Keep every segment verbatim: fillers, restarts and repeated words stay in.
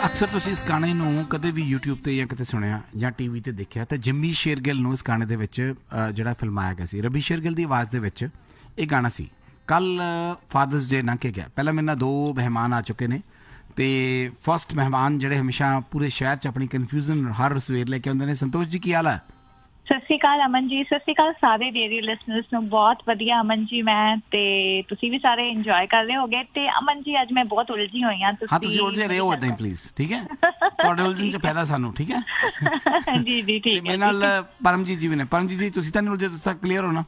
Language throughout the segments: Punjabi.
ਅਕਸਰ ਤੁਸੀਂ ਇਸ ਗਾਣੇ ਨੂੰ ਕਦੇ ਵੀ YouTube ਤੇ ਜਾਂ ਕਿਤੇ ਸੁਣਿਆ ਜਾਂ ਟੀਵੀ ਤੇ ਦੇਖਿਆ ਤਾਂ ਜਿੰਮੀ ਸ਼ੇਰਗਿੱਲ ਨੂੰ ਇਸ ਗਾਣੇ ਦੇ ਵਿੱਚ ਜਿਹੜਾ ਫਿਲਮਾਇਆ ਗਿਆ ਸੀ, ਰਵੀ ਸ਼ੇਰਗਿੱਲ ਦੀ ਆਵਾਜ਼ ਦੇ ਵਿੱਚ ਇਹ ਗਾਣਾ ਸੀ। ਕੱਲ ਫਾਦਰਸ ਡੇ ਲੰਘ ਕੇ ਗਿਆ। ਪਹਿਲਾਂ ਮੇਰੇ ਨਾਲ ਦੋ ਮਹਿਮਾਨ ਆ ਚੁੱਕੇ ਨੇ ਤੇ ਫਸਟ ਮਹਿਮਾਨ ਜਿਹੜੇ ਹਮੇਸ਼ਾ ਪੂਰੇ ਸ਼ਹਿਰ 'ਚ ਆਪਣੀ ਕਨਫਿਊਜ਼ਨ ਹਰ ਸਵੇਰ ਲੈ ਕੇ ਆਉਂਦੇ ਨੇ। ਸੰਤੋਸ਼ ਜੀ, ਕੀ ਹਾਲ ਹੈ? ਸਤਿ ਸ਼੍ਰੀ ਅਕਾਲ ਅਮਨ ਜੀ। ਸਤਿ ਸ਼੍ਰੀ ਅਕਾਲ ਸਾਰੇ ਰੇਡੀਓ ਲਿਸਨਰਸ ਨੂੰ। ਬਹੁਤ ਵਧੀਆ ਅਮਨ ਜੀ, ਮੈਂ ਤੇ ਤੁਸੀਂ ਵੀ ਸਾਰੇ ਇੰਜੋਏ ਕਰ ਰਹੇ ਹੋਗੇ। ਤੇ ਅਮਨ ਜੀ ਅੱਜ ਮੈਂ ਬਹੁਤ ਉਲਝੀ ਹੋਈ ਹਾਂ। ਹਾਂ, ਤੁਸੀਂ ਉਲਝੇ ਰਹੇ ਹੋ ਏਦਾਂ ਹੀ ਪਲੀਜ਼, ਠੀਕ ਹੈ? ਤੁਹਾਡੇ ਉਲਝਣ 'ਚ ਫਾਇਦਾ ਸਾਨੂੰ, ਠੀਕ ਹੈ? ਜੀ ਜੀ ਠੀਕ ਹੈ। ਮੇਰੇ ਨਾਲ ਪਰਮਜੀਤ ਜੀ ਵੀ ਨੇ। ਪਰਮਜੀਤ ਜੀ, ਤੁਸੀਂ ਤਾਂ ਨਹੀਂ ਉਲਝੇ? ਤੁਸੀਂ ਤਾਂ ਕਲੀਅਰ ਹੋ ਨਾ?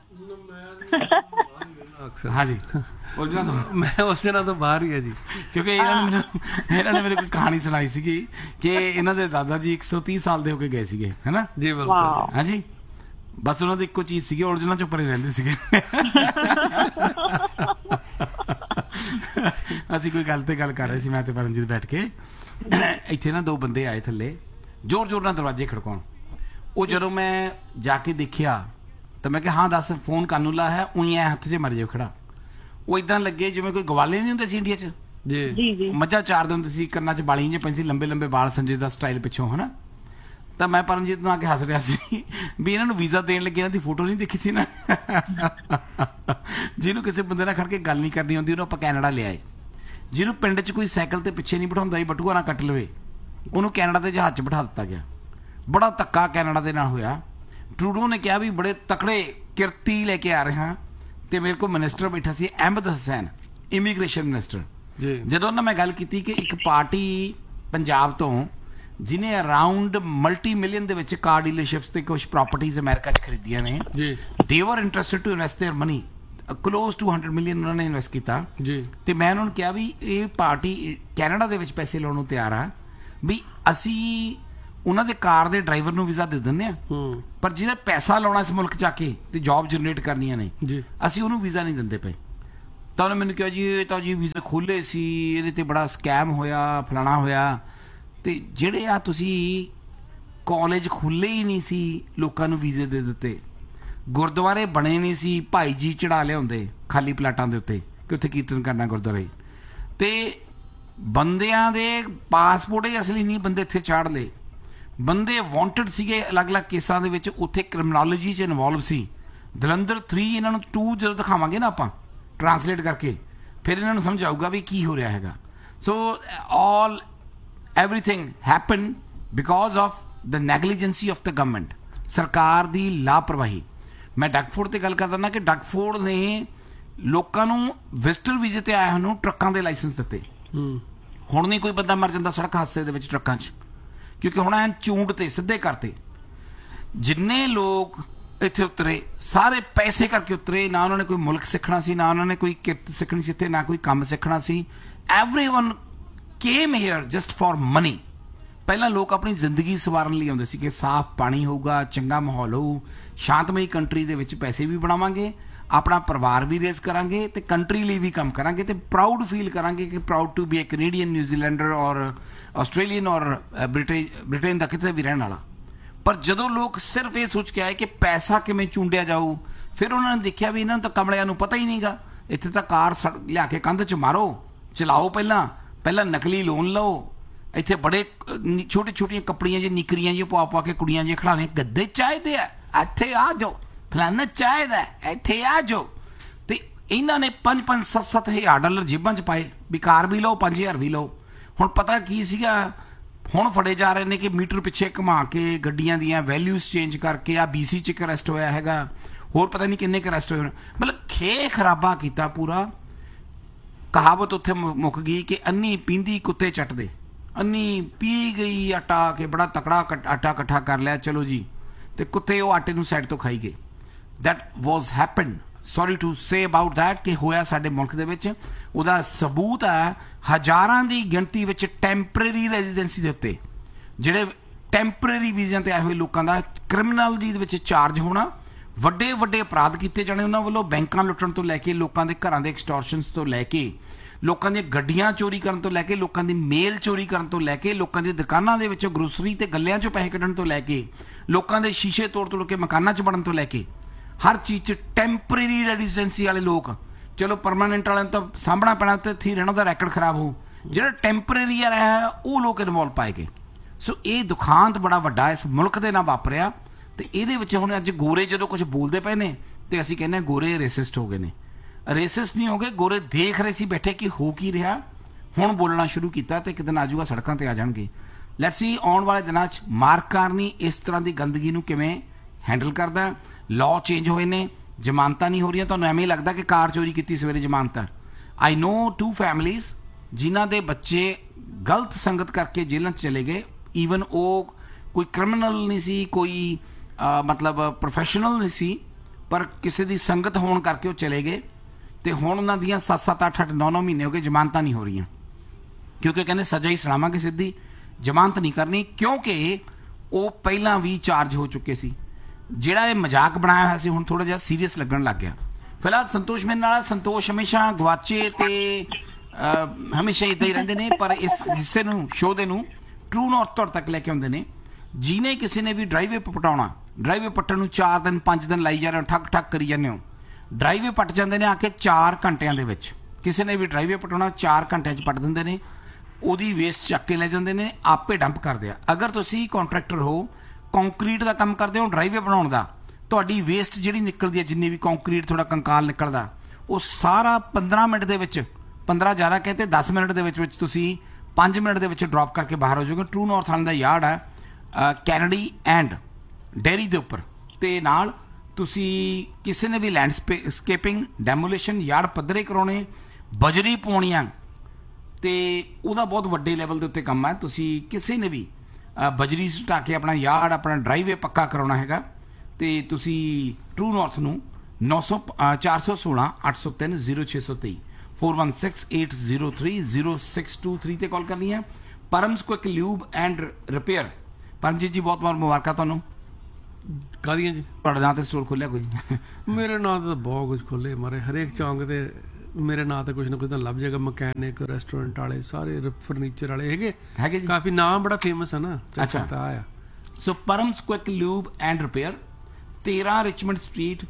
ਹਾਂਜੀ, ਉਲਝਣਾ ਤੋਂ ਮੈਂ ਉਲਝਣਾ ਤੋਂ ਬਾਹਰ ਹੀ ਹੈ ਜੀ, ਕਿਉਂਕਿ ਇਹਨਾਂ ਨੇ ਮੈਨੂੰ ਇਹਨਾਂ ਨੇ ਮੈਨੂੰ ਕੋਈ ਕਹਾਣੀ ਸੁਣਾਈ ਸੀਗੀ ਕਿ ਇਹਨਾਂ ਦੇ ਦਾਦਾ ਜੀ ਇੱਕ ਸੌ ਤੀਹ ਸਾਲ ਦੇ ਹੋ ਕੇ ਗਏ ਸੀਗੇ, ਹੈ ਨਾ ਜੀ? ਬਿਲਕੁਲ। ਹਾਂਜੀ, ਬਸ ਉਹਨਾਂ ਦੀ ਇੱਕੋ ਚੀਜ਼ ਸੀਗੀ, ਉਲਝਣਾ ਚੋਂ ਪਰੇ ਰਹਿੰਦੇ ਸੀਗੇ। ਅਸੀਂ ਕੋਈ ਗੱਲ ਤੇ ਗੱਲ ਕਰ ਰਹੇ ਸੀ, ਮੈਂ ਤੇ ਪਰਮਜੀਤ ਬੈਠ ਕੇ। ਇੱਥੇ ਨਾ ਦੋ ਬੰਦੇ ਆਏ ਥੱਲੇ ਜ਼ੋਰ ਜ਼ੋਰ ਨਾਲ ਦਰਵਾਜ਼ੇ ਖੜਕਾਉਣ। ਉਹ ਜਦੋਂ ਮੈਂ ਜਾ ਕੇ ਦੇਖਿਆ ਤਾਂ ਮੈਂ ਕਿਹਾ ਹਾਂ ਦੱਸ, ਫੋਨ ਕਾਨੂੰ ਲਾ ਹੈ, ਉਹੀ ਐ ਹੱਥ 'ਚ ਮਰ ਜਾਓ ਖੜਾ। ਉਹ ਏਦਾਂ ਲੱਗੇ ਜਿਵੇਂ ਕੋਈ ਗਵਾਲੇ ਨਹੀਂ ਹੁੰਦੇ ਸੀ ਇੰਡੀਆ 'ਚ, ਜੀ, ਮੱਝਾਂ ਚਾਰਦੇ ਹੁੰਦੇ ਸੀ, ਕੰਨਾਂ 'ਚ ਬਾਲੀਆਂ ਜਿਹੇ ਪੈਂਦੀ ਸੀ, ਲੰਬੇ ਲੰਬੇ ਬਾਲ, ਸੰਜੇ ਦਾ ਸਟਾਈਲ ਪਿੱਛੋਂ, ਹੈ ਨਾ। ਤਾਂ ਮੈਂ ਪਰਮਜੀਤ ਨੂੰ ਆ ਕੇ ਹੱਸ ਰਿਹਾ ਸੀ ਵੀ ਇਹਨਾਂ ਨੂੰ ਵੀਜ਼ਾ ਦੇਣ ਲੱਗੇ ਇਹਨਾਂ ਦੀ ਫੋਟੋ ਨਹੀਂ ਦੇਖੀ ਸੀ ਨਾ। ਜਿਹਨੂੰ ਕਿਸੇ ਬੰਦੇ ਨਾਲ ਖੜ ਕੇ ਗੱਲ ਨਹੀਂ ਕਰਨੀ ਹੁੰਦੀ ਉਹਨੂੰ ਆਪਾਂ ਕੈਨੇਡਾ ਲਿਆਏ। ਜਿਹਨੂੰ ਪਿੰਡ 'ਚ ਕੋਈ ਸਾਈਕਲ ਤੇ ਪਿੱਛੇ ਨਹੀਂ ਬਿਠਾਉਂਦਾ ਸੀ, ਬਟੂਆ ਨਾ ਕੱਟ ਲਵੇ, ਉਹਨੂੰ ਕੈਨੇਡਾ ਦੇ ਜਹਾਜ਼ 'ਚ ਬਿਠਾ ਦਿੱਤਾ ਗਿਆ। ਬੜਾ ਧੱਕਾ ਕੈਨੇਡਾ ਦੇ ਨਾਲ ਹੋਇਆ। ਟਰੂਡੋ ਨੇ ਕਿਹਾ ਵੀ ਬੜੇ ਤਕੜੇ ਕਿਰਤੀ ਲੈ ਕੇ ਆ ਰਹੇ ਹਾਂ, ਤੇ ਮੇਰੇ ਕੋਲ ਮਿਨਿਸਟਰ ਬੈਠਾ ਸੀ ਅਹਿਮਦ ਹੁਸੈਨ, ਇਮੀਗ੍ਰੇਸ਼ਨ ਮਿਨਿਸਟਰ। ਜਦੋਂ ਉਹਨਾਂ ਮੈਂ ਗੱਲ ਕੀਤੀ ਕਿ ਇੱਕ ਪਾਰਟੀ ਪੰਜਾਬ ਤੋਂ ਜਿਹਨੇ ਅਰਾਊਂਡ ਮਲਟੀ ਮਿਲੀਅਨ ਦੇ ਵਿੱਚ ਕਾਰ ਡੀਲਰਸ਼ਿਪਸ ਤੇ ਕੁਝ ਪ੍ਰਾਪਰਟੀਜ਼ ਅਮਰੀਕਾ 'ਚ ਖਰੀਦੀਆਂ ਨੇ, ਦੇ ਵਰ interested to invest there money, close two hundred million ਉਹਨਾਂ ਨੇ ਇਨਵੈਸਟ ਕੀਤਾ ਜੀ। ਤੇ ਮੈਂ ਉਹਨਾਂ ਨੂੰ ਕਿਹਾ ਵੀ ਇਹ ਪਾਰਟੀ ਕੈਨੇਡਾ ਦੇ ਵਿੱਚ ਪੈਸੇ ਲਾਉਣ ਨੂੰ ਤਿਆਰ ਆ, ਵੀ ਅਸੀਂ ਉਹਨਾਂ ਦੇ ਕਾਰ ਦੇ ਡਰਾਈਵਰ ਨੂੰ ਵੀਜ਼ਾ ਦੇ ਦਿੰਦੇ ਆ, ਪਰ ਜਿਹਨੇ ਪੈਸਾ ਲਾਉਣਾ ਇਸ ਮੁਲਕ 'ਚ ਆ ਕੇ ਤੇ ਜੌਬ ਜਨਰੇਟ ਕਰਨੀਆਂ ਨੇ, ਅਸੀਂ ਉਹਨੂੰ ਵੀਜ਼ਾ ਨਹੀਂ ਦਿੰਦੇ ਪਏ। ਤਾਂ ਉਹਨੇ ਮੈਨੂੰ ਕਿਹਾ ਜੀ ਇਹ ਤਾਂ ਜੀ ਵੀਜ਼ਾ ਖੋਲ੍ਹੇ ਸੀ, ਇਹਦੇ ਤੇ ਬੜਾ ਸਕੈਮ ਹੋਇਆ, ਫਲਾਣਾ ਹੋਇਆ। ਤੇ ਜਿਹੜੇ ਆ ਤੁਸੀਂ ਕਾਲਜ ਖੁੱਲ੍ਹੇ ਹੀ ਨਹੀਂ ਸੀ, ਲੋਕਾਂ ਨੂੰ ਵੀਜ਼ੇ ਦੇ ਦਿੱਤੇ। ਗੁਰਦੁਆਰੇ ਬਣੇ ਨਹੀਂ ਸੀ, ਭਾਈ ਜੀ ਚੜਾ ਲਿਆਉਂਦੇ ਖਾਲੀ ਪਲਾਟਾਂ ਦੇ ਉੱਤੇ ਕਿ ਉੱਥੇ ਕੀਰਤਨ ਕਰਨਾ ਗੁਰਦੁਆਰੇ। ਤੇ ਬੰਦਿਆਂ ਦੇ ਪਾਸਪੋਰਟ ਹੀ ਅਸਲੀ ਨਹੀਂ ਬੰਦੇ ਇੱਥੇ ਚਾੜ ਲਏ। ਬੰਦੇ ਵਾਂਟਡ ਸੀਗੇ ਅਲੱਗ-ਅਲੱਗ ਕੇਸਾਂ ਦੇ ਵਿੱਚ, ਉੱਥੇ ਕ੍ਰਿਮਨੋਲੋਜੀ 'ਚ ਇਨਵੋਲਵ ਸੀ। ਜਲੰਧਰ ਥ੍ਰੀ ਇਹਨਾਂ ਨੂੰ ਟੂ ਜਦੋਂ ਦਿਖਾਵਾਂਗੇ ਨਾ ਆਪਾਂ ਟਰਾਂਸਲੇਟ ਕਰਕੇ, ਫਿਰ ਇਹਨਾਂ ਨੂੰ ਸਮਝ ਆਊਗਾ ਵੀ ਕੀ ਹੋ ਰਿਹਾ ਹੈਗਾ। ਸੋ ਆਲ everything happened because of the negligence of the government, ਸਰਕਾਰ ਦੀ ਲਾਪਰਵਾਹੀ। ਮੈਂ ਡਗਫੋਰਡ ਤੇ ਗੱਲ ਕਰਦਾ ਨਾ ਕਿ ਡਗਫੋਰਡ ਨੇ ਲੋਕਾਂ ਨੂੰ ਵਿਜ਼ਟਰ ਵੀਜ਼ੇ ਤੇ ਆਇਆ ਨੂੰ ਟਰੱਕਾਂ ਦੇ ਲਾਇਸੈਂਸ ਦਿੱਤੇ। ਹੁਣ ਨਹੀਂ ਕੋਈ ਬੰਦਾ ਮਰ ਜਾਂਦਾ ਸੜਕ ਹਾਦਸੇ ਦੇ ਵਿੱਚ ਟਰੱਕਾਂ 'ਚ, ਕਿਉਂਕਿ ਹੁਣ ਐਨ ਚੂੰਡ ਤੇ ਸਿੱਧੇ ਕਰਤੇ। ਜਿੰਨੇ ਲੋਕ ਇੱਥੇ ਉਤਰੇ ਸਾਰੇ ਪੈਸੇ ਕਰਕੇ ਉਤਰੇ, ਨਾ ਉਹਨਾਂ ਨੇ ਕੋਈ ਮੁਲਕ ਸਿੱਖਣਾ ਸੀ, ਨਾ ਉਹਨਾਂ ਨੇ ਕੋਈ ਕਿਰਤ ਸਿੱਖਣੀ ਸੀ ਇੱਥੇ, ਨਾ ਕੋਈ ਕੰਮ ਸਿੱਖਣਾ ਸੀ। Everyone came here just for money। ਪਹਿਲਾਂ ਲੋਕ ਆਪਣੀ ਜ਼ਿੰਦਗੀ ਸਵਾਰਨ ਲਈ ਆਉਂਦੇ ਸੀ ਕਿ ਸਾਫ਼ ਪਾਣੀ ਹੋਊਗਾ, ਚੰਗਾ ਮਾਹੌਲ ਹੋਊ, ਸ਼ਾਂਤਮਈ ਕੰਟਰੀ ਦੇ ਵਿੱਚ ਪੈਸੇ ਵੀ ਬਣਾਵਾਂਗੇ, ਆਪਣਾ ਪਰਿਵਾਰ ਵੀ ਰੇਜ਼ ਕਰਾਂਗੇ ਤੇ ਕੰਟਰੀ ਲਈ ਵੀ ਕੰਮ ਕਰਾਂਗੇ ਤੇ ਪ੍ਰਾਊਡ ਫੀਲ ਕਰਾਂਗੇ ਕਿ proud to be a Canadian, ਨਿਊਜ਼ੀਲੈਂਡਰ ਔਰ ਆਸਟ੍ਰੇਲੀਅਨ ਔਰ ਬ੍ਰਿਟੇਨ ਬ੍ਰਿਟੇਨ ਦਾ ਕਿਤੇ ਵੀ ਰਹਿਣ ਵਾਲਾ। ਪਰ ਜਦੋਂ ਲੋਕ ਸਿਰਫ ਇਹ ਸੋਚ ਕੇ ਆਏ ਕਿ ਪੈਸਾ ਕਿਵੇਂ ਚੂੰਡਿਆ ਜਾਊ, ਫਿਰ ਉਹਨਾਂ ਨੇ ਦੇਖਿਆ ਵੀ ਇਹਨਾਂ ਨੂੰ ਤਾਂ ਕਮਲਿਆਂ ਨੂੰ ਪਤਾ ਹੀ ਨਹੀਂਗਾ। ਇੱਥੇ ਤਾਂ ਕਾਰ ਸੜ ਲਿਆ ਕੇ ਕੰਧ 'ਚ ਮਾਰੋ, ਚਲਾਓ, ਪਹਿਲਾਂ ਪਹਿਲਾਂ ਨਕਲੀ ਲੋਨ ਲਓ। ਇੱਥੇ ਬੜੇ ਛੋਟੀ ਛੋਟੀਆਂ ਕੱਪੜੀਆਂ ਜੀ, ਨਿਕਰੀਆਂ ਜੀ ਪਾ ਪਾ ਕੇ ਕੁੜੀਆਂ ਜੀ ਖੜਾਣੇ, ਗੱਦੇ ਚਾਹੀਦੇ ਆ, ਇੱਥੇ ਆ ਜਾਓ, ਫਲਾਨਾ ਚਾਹੀਦਾ, ਇੱਥੇ ਆ ਜਾਓ। ਤੇ ਇਹਨਾਂ ਨੇ ਪੰਜ ਪੰਜ ਸੱਤ ਸੱਤ ਹਜ਼ਾਰ ਡਾਲਰ ਜੇਬਾਂ 'ਚ ਪਾਏ ਵੀ ਕਾਰ ਵੀ ਲਓ, ਪੰਜ ਹਜ਼ਾਰ ਵੀ ਲਓ। ਹੁਣ ਪਤਾ ਕੀ ਸੀਗਾ, ਹੁਣ ਫੜੇ ਜਾ ਰਹੇ ਨੇ ਕਿ ਮੀਟਰ ਪਿੱਛੇ ਘੁਮਾ ਕੇ ਗੱਡੀਆਂ ਦੀਆਂ ਵੈਲਿਊਜ਼ ਚੇਂਜ ਕਰਕੇ। ਆ ਬੀ ਸੀ 'ਚ ਇੱਕ ਅਰੈਸਟ ਹੋਇਆ ਹੈਗਾ, ਹੋਰ ਪਤਾ ਨਹੀਂ ਕਿੰਨੇ ਕੁ ਅਰੈਸਟ ਹੋਏ। ਮਤਲਬ ਖੇ ਖਰਾਬਾ ਕੀਤਾ ਪੂਰਾ। ਕਹਾਵਤ ਉੱਥੇ ਮੁੱਕ ਗਈ ਕਿ ਅੰਨੀ ਪੀਂਦੀ ਕੁੱਤੇ ਚੱਟਦੇ। ਅੰਨੀ ਪੀ ਗਈ ਆਟਾ ਕੇ ਬੜਾ ਤਕੜਾ ਆਟਾ ਇਕੱਠਾ ਕਰ ਲਿਆ, ਚਲੋ ਜੀ, ਤੇ ਕੁੱਤੇ ਉਹ ਆਟੇ ਨੂੰ ਸਾਈਡ ਤੋਂ ਖਾਈ ਗਏ। That was happen, sorry to say about that, ਕਿ ਹੋਇਆ ਸਾਡੇ ਮੁਲਕ ਦੇ ਵਿੱਚ। ਉਹਦਾ ਸਬੂਤ ਹੈ ਹਜ਼ਾਰਾਂ ਦੀ ਗਿਣਤੀ ਵਿੱਚ ਟੈਂਪਰੇਰੀ ਰੈਜ਼ੀਡੈਂਸੀ ਦੇ ਉੱਤੇ ਜਿਹੜੇ ਟੈਂਪਰੇਰੀ ਵੀਜ਼ਿਆਂ ਤੇ ਆਏ ਹੋਏ ਲੋਕਾਂ ਦਾ ਕ੍ਰਿਮੀਨੋਲੋਜੀ ਦੇ ਵਿੱਚ ਚਾਰਜ ਹੋਣਾ, ਵੱਡੇ ਵੱਡੇ ਅਪਰਾਧ ਕੀਤੇ ਜਾਣੇ ਉਹਨਾਂ ਵੱਲੋਂ, ਬੈਂਕਾਂ ਲੁੱਟਣ ਤੋਂ ਲੈ ਕੇ, ਲੋਕਾਂ ਦੇ ਘਰਾਂ ਦੇ ਐਕਸਟੋਰਸ਼ਨਸ ਤੋਂ ਲੈ ਕੇ, ਲੋਕਾਂ ਦੀਆਂ ਗੱਡੀਆਂ ਚੋਰੀ ਕਰਨ ਤੋਂ ਲੈ ਕੇ, ਲੋਕਾਂ ਦੀ ਮੇਲ ਚੋਰੀ ਕਰਨ ਤੋਂ ਲੈ ਕੇ, ਲੋਕਾਂ ਦੀਆਂ ਦੁਕਾਨਾਂ ਦੇ ਵਿੱਚੋਂ ਗਰੋਸਰੀ ਤੇ ਗੱਲਿਆਂ 'ਚੋਂ ਪੈਸੇ ਕੱਢਣ ਤੋਂ ਲੈ ਕੇ, ਲੋਕਾਂ ਦੇ ਸ਼ੀਸ਼ੇ ਤੋੜ ਤੋੜ ਕੇ ਮਕਾਨਾਂ 'ਚ ਵੜਨ ਤੋਂ ਲੈ ਕੇ, ਹਰ ਚੀਜ਼ 'ਚ ਟੈਂਪਰੇਰੀ ਰੈਜ਼ੀਡੈਂਸੀ ਵਾਲੇ ਲੋਕ। ਚਲੋ ਪਰਮਾਨੈਂਟ ਵਾਲਿਆਂ ਨੂੰ ਤਾਂ ਸਾਂਭਣਾ ਪੈਣਾ ਤੇ ਇੱਥੇ ਰਹਿਣਾ, ਦਾ ਰੈਕਡ ਖਰਾਬ ਹੋ। ਜਿਹੜਾ ਟੈਂਪਰੇਰੀ ਹੈ ਉਹ ਲੋਕ ਇਨਵੋਲਵ ਪਾਏ ਗਏ। ਸੋ ਇਹ ਦੁਖਾਂਤ ਬੜਾ ਵੱਡਾ ਇਸ ਮੁਲਕ ਦੇ ਨਾਲ ਵਾਪਰਿਆ ਤੇ ਇਹਦੇ ਵਿੱਚ ਹੁਣ ਅੱਜ ਗੋਰੇ ਜਦੋਂ ਕੁਝ ਬੋਲਦੇ ਪਏ ਨੇ ਤੇ ਅਸੀਂ ਕਹਿੰਦੇ ਗੋਰੇ ਰੇਸਿਸਟ ਹੋ ਗਏ ਨੇ। ਰੇਸਿਸਟ ਨਹੀਂ ਹੋ ਗਏ, ਗੋਰੇ ਦੇਖ ਰਹੇ ਸੀ ਬੈਠੇ ਕਿ ਹੋ ਕੀ ਰਿਹਾ, ਹੁਣ ਬੋਲਣਾ ਸ਼ੁਰੂ ਕੀਤਾ ਤੇ ਇੱਕ ਦਿਨ ਆਜੂਗਾ ਸੜਕਾਂ ਤੇ ਆ ਜਾਣਗੇ। ਲੈਟਸ ਸੀ ਆਉਣ ਵਾਲੇ ਦਿਨਾਂ 'ਚ ਮਾਰਕ ਕਾਰਨੀ ਇਸ ਤਰ੍ਹਾਂ ਦੀ ਗੰਦਗੀ ਨੂੰ ਕਿਵੇਂ ਹੈਂਡਲ ਕਰਦਾ। ਲਾਅ ਚੇਂਜ ਹੋਏ ਨੇ, ਜ਼ਮਾਨਤਾਂ ਨਹੀਂ ਹੋ ਰਹੀਆਂ। ਤੁਹਾਨੂੰ ਐਵੇਂ ਹੀ ਲੱਗਦਾ ਕਿ ਕਾਰ ਚੋਰੀ ਕੀਤੀ ਸਵੇਰੇ ਜ਼ਮਾਨਤ ਹੈ। ਆਈ ਨੋ ਟੂ ਫੈਮਲੀਜ਼ ਜਿਨ੍ਹਾਂ ਦੇ ਬੱਚੇ ਗਲਤ ਸੰਗਤ ਕਰਕੇ ਜੇਲ੍ਹਾਂ 'ਚ ਚਲੇ ਗਏ। ਈਵਨ ਉਹ ਕੋਈ ਕ੍ਰਿਮੀਨਲ ਨਹੀਂ ਸੀ, ਕੋਈ ਮਤਲਬ ਪ੍ਰੋਫੈਸ਼ਨਲ ਨਹੀਂ ਸੀ, ਪਰ ਕਿਸੇ ਦੀ ਸੰਗਤ ਹੋਣ ਕਰਕੇ ਉਹ ਚਲੇ ਗਏ ਤੇ ਹੁਣ ਉਹਨਾਂ ਦੀਆਂ ਸੱਤ ਸੱਤ ਅੱਠ ਅੱਠ ਨੌ ਨੌ ਮਹੀਨੇ ਹੋ ਗਏ, ਜ਼ਮਾਨਤਾਂ ਨਹੀਂ ਹੋ ਰਹੀਆਂ ਕਿਉਂਕਿ ਕਹਿੰਦੇ ਸਜ਼ਾ ਹੀ ਸੁਣਾਵਾਂਗੇ ਸਿੱਧੀ, ਜ਼ਮਾਨਤ ਨਹੀਂ ਕਰਨੀ ਕਿਉਂਕਿ ਉਹ ਪਹਿਲਾਂ ਵੀ ਚਾਰਜ ਹੋ ਚੁੱਕੇ ਸੀ। ਜਿਹੜਾ ਇਹ ਮਜ਼ਾਕ ਬਣਾਇਆ ਹੋਇਆ ਸੀ ਹੁਣ ਥੋੜਾ ਜਿਹਾ ਸੀਰੀਅਸ ਲੱਗਣ ਲੱਗ ਗਿਆ। ਫਿਲਹਾਲ ਸੰਤੋਸ਼ ਮੇਰੇ ਨਾਲ, ਸੰਤੋਸ਼ ਹਮੇਸ਼ਾ ਗਵਾਚੇ ਤੇ ਹਮੇਸ਼ਾ ਇੱਦਾਂ ਹੀ ਰਹਿੰਦੇ ਨੇ, ਪਰ ਇਸ ਹਿੱਸੇ ਨੂੰ ਸ਼ੋਅ ਦੇ ਨੂੰ ਟਰੂ ਨੌਰਥ ਤੌਰ ਤੱਕ ਲੈ ਕੇ ਆਉਂਦੇ ਨੇ। ਜਿਹਨੇ ਕਿਸੇ ਨੇ ਵੀ ਡਰਾਈਵੇ ਪਟਾਉਣਾ, ਡਰਾਈਵੇ ਪੱਟਣ ਨੂੰ ਚਾਰ ਦਿਨ ਪੰਜ ਦਿਨ ਲਾਈ ਜਾ ਰਹੇ ਹੋ, ਠੱਕ ਠੱਕ ਕਰੀ ਜਾਂਦੇ ਹੋ। ਡਰਾਈਵੇ ਪੱਟ ਜਾਂਦੇ ਨੇ ਆ ਕੇ ਚਾਰ ਘੰਟਿਆਂ ਦੇ ਵਿੱਚ। ਕਿਸੇ ਨੇ ਵੀ ਡਰਾਈਵੇ ਪਟਾਉਣਾ ਚਾਰ ਘੰਟਿਆਂ 'ਚ ਪੱਟ ਦਿੰਦੇ ਨੇ, ਉਹਦੀ ਵੇਸਟ ਚੱਕ ਕੇ ਲੈ ਜਾਂਦੇ ਨੇ, ਆਪੇ ਡੰਪ ਕਰਦੇ ਆ। ਅਗਰ ਤੁਸੀਂ ਕੰਟਰੈਕਟਰ ਹੋ, ਕੰਕਰੀਟ ਦਾ ਕੰਮ ਕਰਦੇ ਹੋ, ਡਰਾਈਵੇ ਬਣਾਉਣ ਦਾ, ਤੁਹਾਡੀ ਵੇਸਟ ਜਿਹੜੀ ਨਿਕਲਦੀ ਹੈ, ਜਿੰਨੀ ਵੀ ਕੰਕਰੀਟ ਥੋੜਾ ਕੰਕਾਲ ਨਿਕਲਦਾ, ਉਹ ਸਾਰਾ ਪੰਦਰਾਂ ਮਿੰਟ ਦੇ ਵਿੱਚ, ਪੰਦਰਾਂ ਜ਼ਿਆਦਾ ਕਹਿੰਦੇ ਦਸ ਮਿੰਟ ਦੇ ਵਿੱਚ ਵਿੱਚ ਤੁਸੀਂ ਪੰਜ ਮਿੰਟ ਦੇ ਵਿੱਚ ਡ੍ਰੌਪ ਕਰਕੇ ਬਾਹਰ ਹੋ ਜਾਓਗੇ। ਟਰੂ ਨੌਰਥ ਵਾਲਿਆਂ ਦਾ ਯਾਰਡ ਹੈ ਕੈਨੇਡੀ ਐਂਡ ਡੇਅਰੀ ਦੇ ਉੱਪਰ, ਤੇ ਨਾਲ ਤੁਸੀਂ ਕਿਸੇ ਨੇ ਵੀ ਲੈਂਡਸਕੇਪਿੰਗ, ਡੈਮੋਲੇਸ਼ਨ, ਯਾਰਡ ਪੱਧਰੇ ਕਰਾਉਣੇ, ਬਜਰੀ ਪਾਉਣੀਆਂ, ਤੇ ਉਹਦਾ ਬਹੁਤ ਵੱਡੇ ਲੈਵਲ ਦੇ ਉੱਤੇ ਕੰਮ ਹੈ। ਤੁਸੀਂ ਕਿਸੇ ਨੇ ਵੀ ਬਜਰੀ ਸੁਟਾ ਕੇ ਆਪਣਾ ਯਾਰਡ, ਆਪਣਾ ਡਰਾਈਵੇ ਪੱਕਾ ਕਰਾਉਣਾ ਹੈਗਾ ਤੇ ਤੁਸੀਂ ਟਰੂ ਨੌਰਥ ਨੂੰ ਨੌ ਸੌ ਚਾਰ ਸੌ ਸੋਲਾਂ ਅੱਠ ਸੌ ਤਿੰਨ ਜ਼ੀਰੋ ਛੇ ਸੌ ਤੇਈ four one six eight zero three zero six to three ਤੇ ਕਾਲ ਕਰਨੀ ਹੈ। ਪਰਮਸ quick lube and repair. Paramjit ਜੀ ਬਹੁਤ ਬਹੁਤ ਮੁਬਾਰਕਾਂ ਤੁਹਾਨੂੰ। ਕਾਹਦੀਆਂ ਜੀ? ਤੁਹਾਡੇ ਨਾਂ ਤੇ ਸਟੋਰ ਖੋਲਿਆ ਕੋਈ? ਮੇਰੇ ਨਾਂ ਤੇ ਤਾਂ ਬਹੁਤ ਕੁਝ ਖੋਲੇ ਮਾਰੇ, ਹਰੇਕ ਚੌਂਕ ਤੇ ਮੇਰੇ ਨਾਂ ਤੇ ਕੁਝ ਨਾ ਕੁਝ ਤਾਂ ਲੱਭ ਜਾਏਗਾ। ਮਕੈਨਿਕ, ਰੈਸਟੋਰੈਂਟ ਵਾਲੇ, ਸਾਰੇ ਫਰਨੀਚਰ ਵਾਲੇ ਹੈਗੇ ਹੈਗੇ ਜੀ, ਕਾਫੀ ਨਾਮ ਬੜਾ ਫੇਮਸ ਹੈ ਨਾ। ਅੱਛਾ ਤਾਂ ਆਇਆ ਸੋ ਪਰਮਸ ਕੁਇਕ ਲਿਊਬ ਐਂਡ ਰਿਪੇਅਰ, ਤੇਰਾਂ ਰਿਚਮੰਡ ਸਟਰੀਟ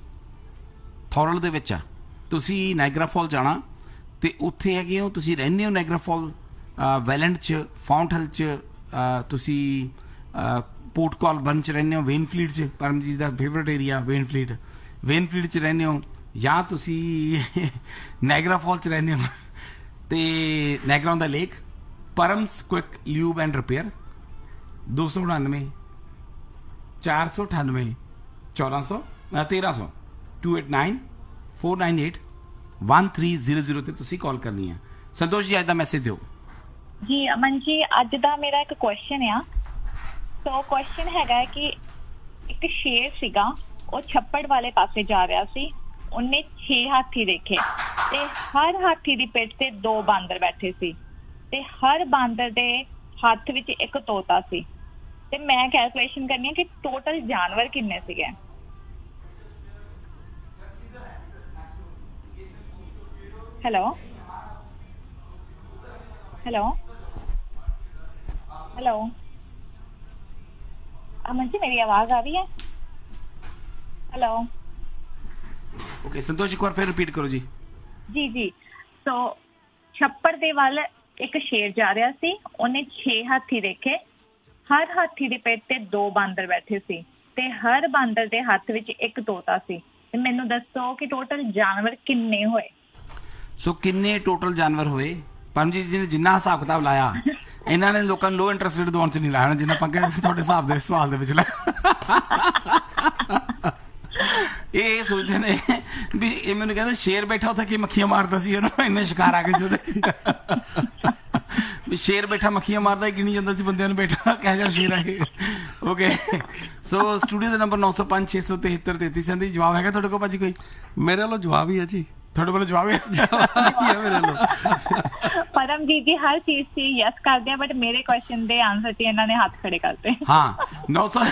ਥੋਰਲ ਦੇ ਵਿੱਚ ਆ। ਤੁਸੀਂ ਨਾਇਗਰਾ ਫਾਲ ਜਾਣਾ ਤੇ ਉੱਥੇ ਹੈਗੇ ਹੋ, ਤੁਸੀਂ ਰਹਿੰਦੇ ਹੋ ਨਾਇਗਰਾ ਫਾਲ, ਵੈਲੈਂਟ 'ਚ, ਫਾਊਂਟ ਹਿਲ 'ਚ, ਤੁਸੀਂ ਪੋਰਟ ਕਾਲਬਰਨ 'ਚ ਰਹਿੰਦੇ ਹੋ, ਵੇਨਫਲੀਟ 'ਚ, ਪਰਮਜੀਤ ਦਾ ਫੇਵਰਟ ਏਰੀਆ ਵੇਨਫਲੀਟ, ਵੇਨਫਲੀਟ 'ਚ ਰਹਿੰਦੇ ਹੋ, ਜਾਂ ਤੁਸੀਂ ਨਾਇਗਰਾ ਫਾਲ 'ਚ ਰਹਿੰਦੇ ਹੋ ਤੇ Niagara on the lake. ਪਰਮਸ quick lube and repair ਦੋ ਸੌ ਉਣਾਨਵੇਂ ਚਾਰ ਸੌ ਅਠਾਨਵੇਂ ਚੌਦਾਂ ਸੌ ਤੇਰਾਂ ਸੌ to eight nine four nine eight one three zero zero ਤੇ ਤੁਸੀਂ ਕਾਲ ਕਰਨੀ ਹੈ। ਸੰਤੋਸ਼ ਜੀ ਅੱਜ ਦਾ ਮੈਸੇਜ ਦਿਓ ਜੀ। ਅਮਨ ਜੀ ਅੱਜ ਦਾ ਮੇਰਾ ਇੱਕ ਕੁਐਸਚਨ ਆ। ਸੋ ਕੁਐਸਚਨ ਹੈਗਾ ਕਿ ਇੱਕ ਸ਼ੇਰ ਸੀਗਾ, ਉਹ ਛੱਪੜ ਵਾਲੇ ਪਾਸੇ ਜਾ ਰਿਹਾ ਸੀ। ਉਹਨੇ ਛੇ ਹਾਥੀ ਦੇਖੇ ਤੇ ਹਰ ਹਾਥੀ ਦੀ ਪਿੱਠ ਤੇ ਦੋ ਬਾਂਦਰ ਬੈਠੇ ਸੀ ਤੇ ਹਰ ਬਾਂਦਰ ਦੇ ਹੱਥ ਵਿੱਚ ਇੱਕ ਤੋਤਾ ਸੀ। ਤੇ ਮੈਂ ਕੈਲਕੂਲੇਸ਼ਨ ਕਰਨੀ ਹੈ ਕਿ ਟੋਟਲ ਜਾਨਵਰ ਕਿੰਨੇ ਸੀਗੇ। Hello hello hello Aman ji मेरी आवाज आ रही है? हेलो ओके संतोष एक बार फिर रिपीट करो जी। जी जी सो छप्पर दे वाल एक शेर जा रहा सी, ਉਹਨੇ छे ਹਾਥੀ ਦੇਖੇ, ਹਰ ਹਾਥੀ ਦੀ ਪਿੱਠ ਤੇ ਦੋ ਬਾਂਦਰ ਬੈਠੇ ਸੀ ਤੇ ਹਰ ਬਾਂਦਰ ਦੇ ਹੱਥ ਵਿੱਚ ਇੱਕ ਤੋਤਾ ਸੀ। ਤੇ ਮੈਨੂੰ ਦੱਸੋ ਕਿ ਟੋਟਲ ਜਾਨਵਰ ਕਿੰਨੇ ਹੋਏ? ਸੋ ਕਿੰਨੇ ਟੋਟਲ ਜਾਨਵਰ ਹੋਏ? ਪਰਮਜੀਤ ਜੀ ਨੇ ਜਿੰਨਾ ਹਿਸਾਬ ਕਿਤਾਬ ਲਾਇਆ, ਇਹਨਾਂ ਨੇ ਲੋਕਾਂ ਨੂੰ ਲੋ ਇੰਟਰਸਟ ਰੇਟ ਦਵਾਉਣ ਚ ਨਹੀਂ ਲਾਇਆ ਜਿੰਨਾ ਪੰਗੇ ਤੁਹਾਡੇ ਹਿਸਾਬ ਦੇ ਸਵਾਲ ਦੇ ਵਿੱਚ ਲਾਇਆ। ਇਹ ਸੋਚਦੇ ਨੇ ਵੀ ਇਹ ਮੈਨੂੰ ਕਹਿੰਦੇ ਸ਼ੇਰ ਬੈਠਾ ਉੱਥੇ ਕੀ ਮੱਖੀਆਂ ਮਾਰਦਾ ਸੀ, ਇਹਨੂੰ ਇੰਨੇ ਸ਼ਿਕਾਰ ਆ ਗਏ ਜਿਹਦੇ ਵੀ ਸ਼ੇਰ ਬੈਠਾ ਮੱਖੀਆਂ ਮਾਰਦਾ ਹੀ ਗਿਣੀ ਜਾਂਦਾ ਸੀ ਬੰਦਿਆਂ ਨੂੰ, ਬੈਠਾ ਕਹਿ ਜਾ ਸ਼ੇਰ ਹੈ। ਓਕੇ ਸੋ ਸਟੂਡੀਓ ਦਾ ਨੰਬਰ ਨੌ ਸੌ ਪੰਜ ਛੇ ਸੌ ਤਿਹੱਤਰ ਤੇਤੀ ਸੰਦੀ। ਜਵਾਬ ਹੈਗਾ ਤੁਹਾਡੇ ਕੋਲ ਭਾਜੀ ਕੋਈ? ਮੇਰੇ ਵੱਲੋਂ ਜਵਾਬ ਹੀ ਹੈ ਜੀ। ਤੁਹਾਡੇ ਵੱਲੋਂ ਜਵਾਬ ਹੈ? ਮੇਰੇ ਵੱਲੋਂ ਪਰਮਜੀਤ ਜੀ ਹਰ ਚੀਜ਼ ਸੀ ਯੈਸ ਕਰਦੇ ਆ, ਬਟ ਮੇਰੇ ਕੁਐਸਚਨ ਦੇ ਆਨਸਰ ਤੇ ਇਹਨਾਂ ਨੇ ਹੱਥ ਖੜੇ ਕਰਤੇ। ਹਾਂ ਨੌ ਸੌ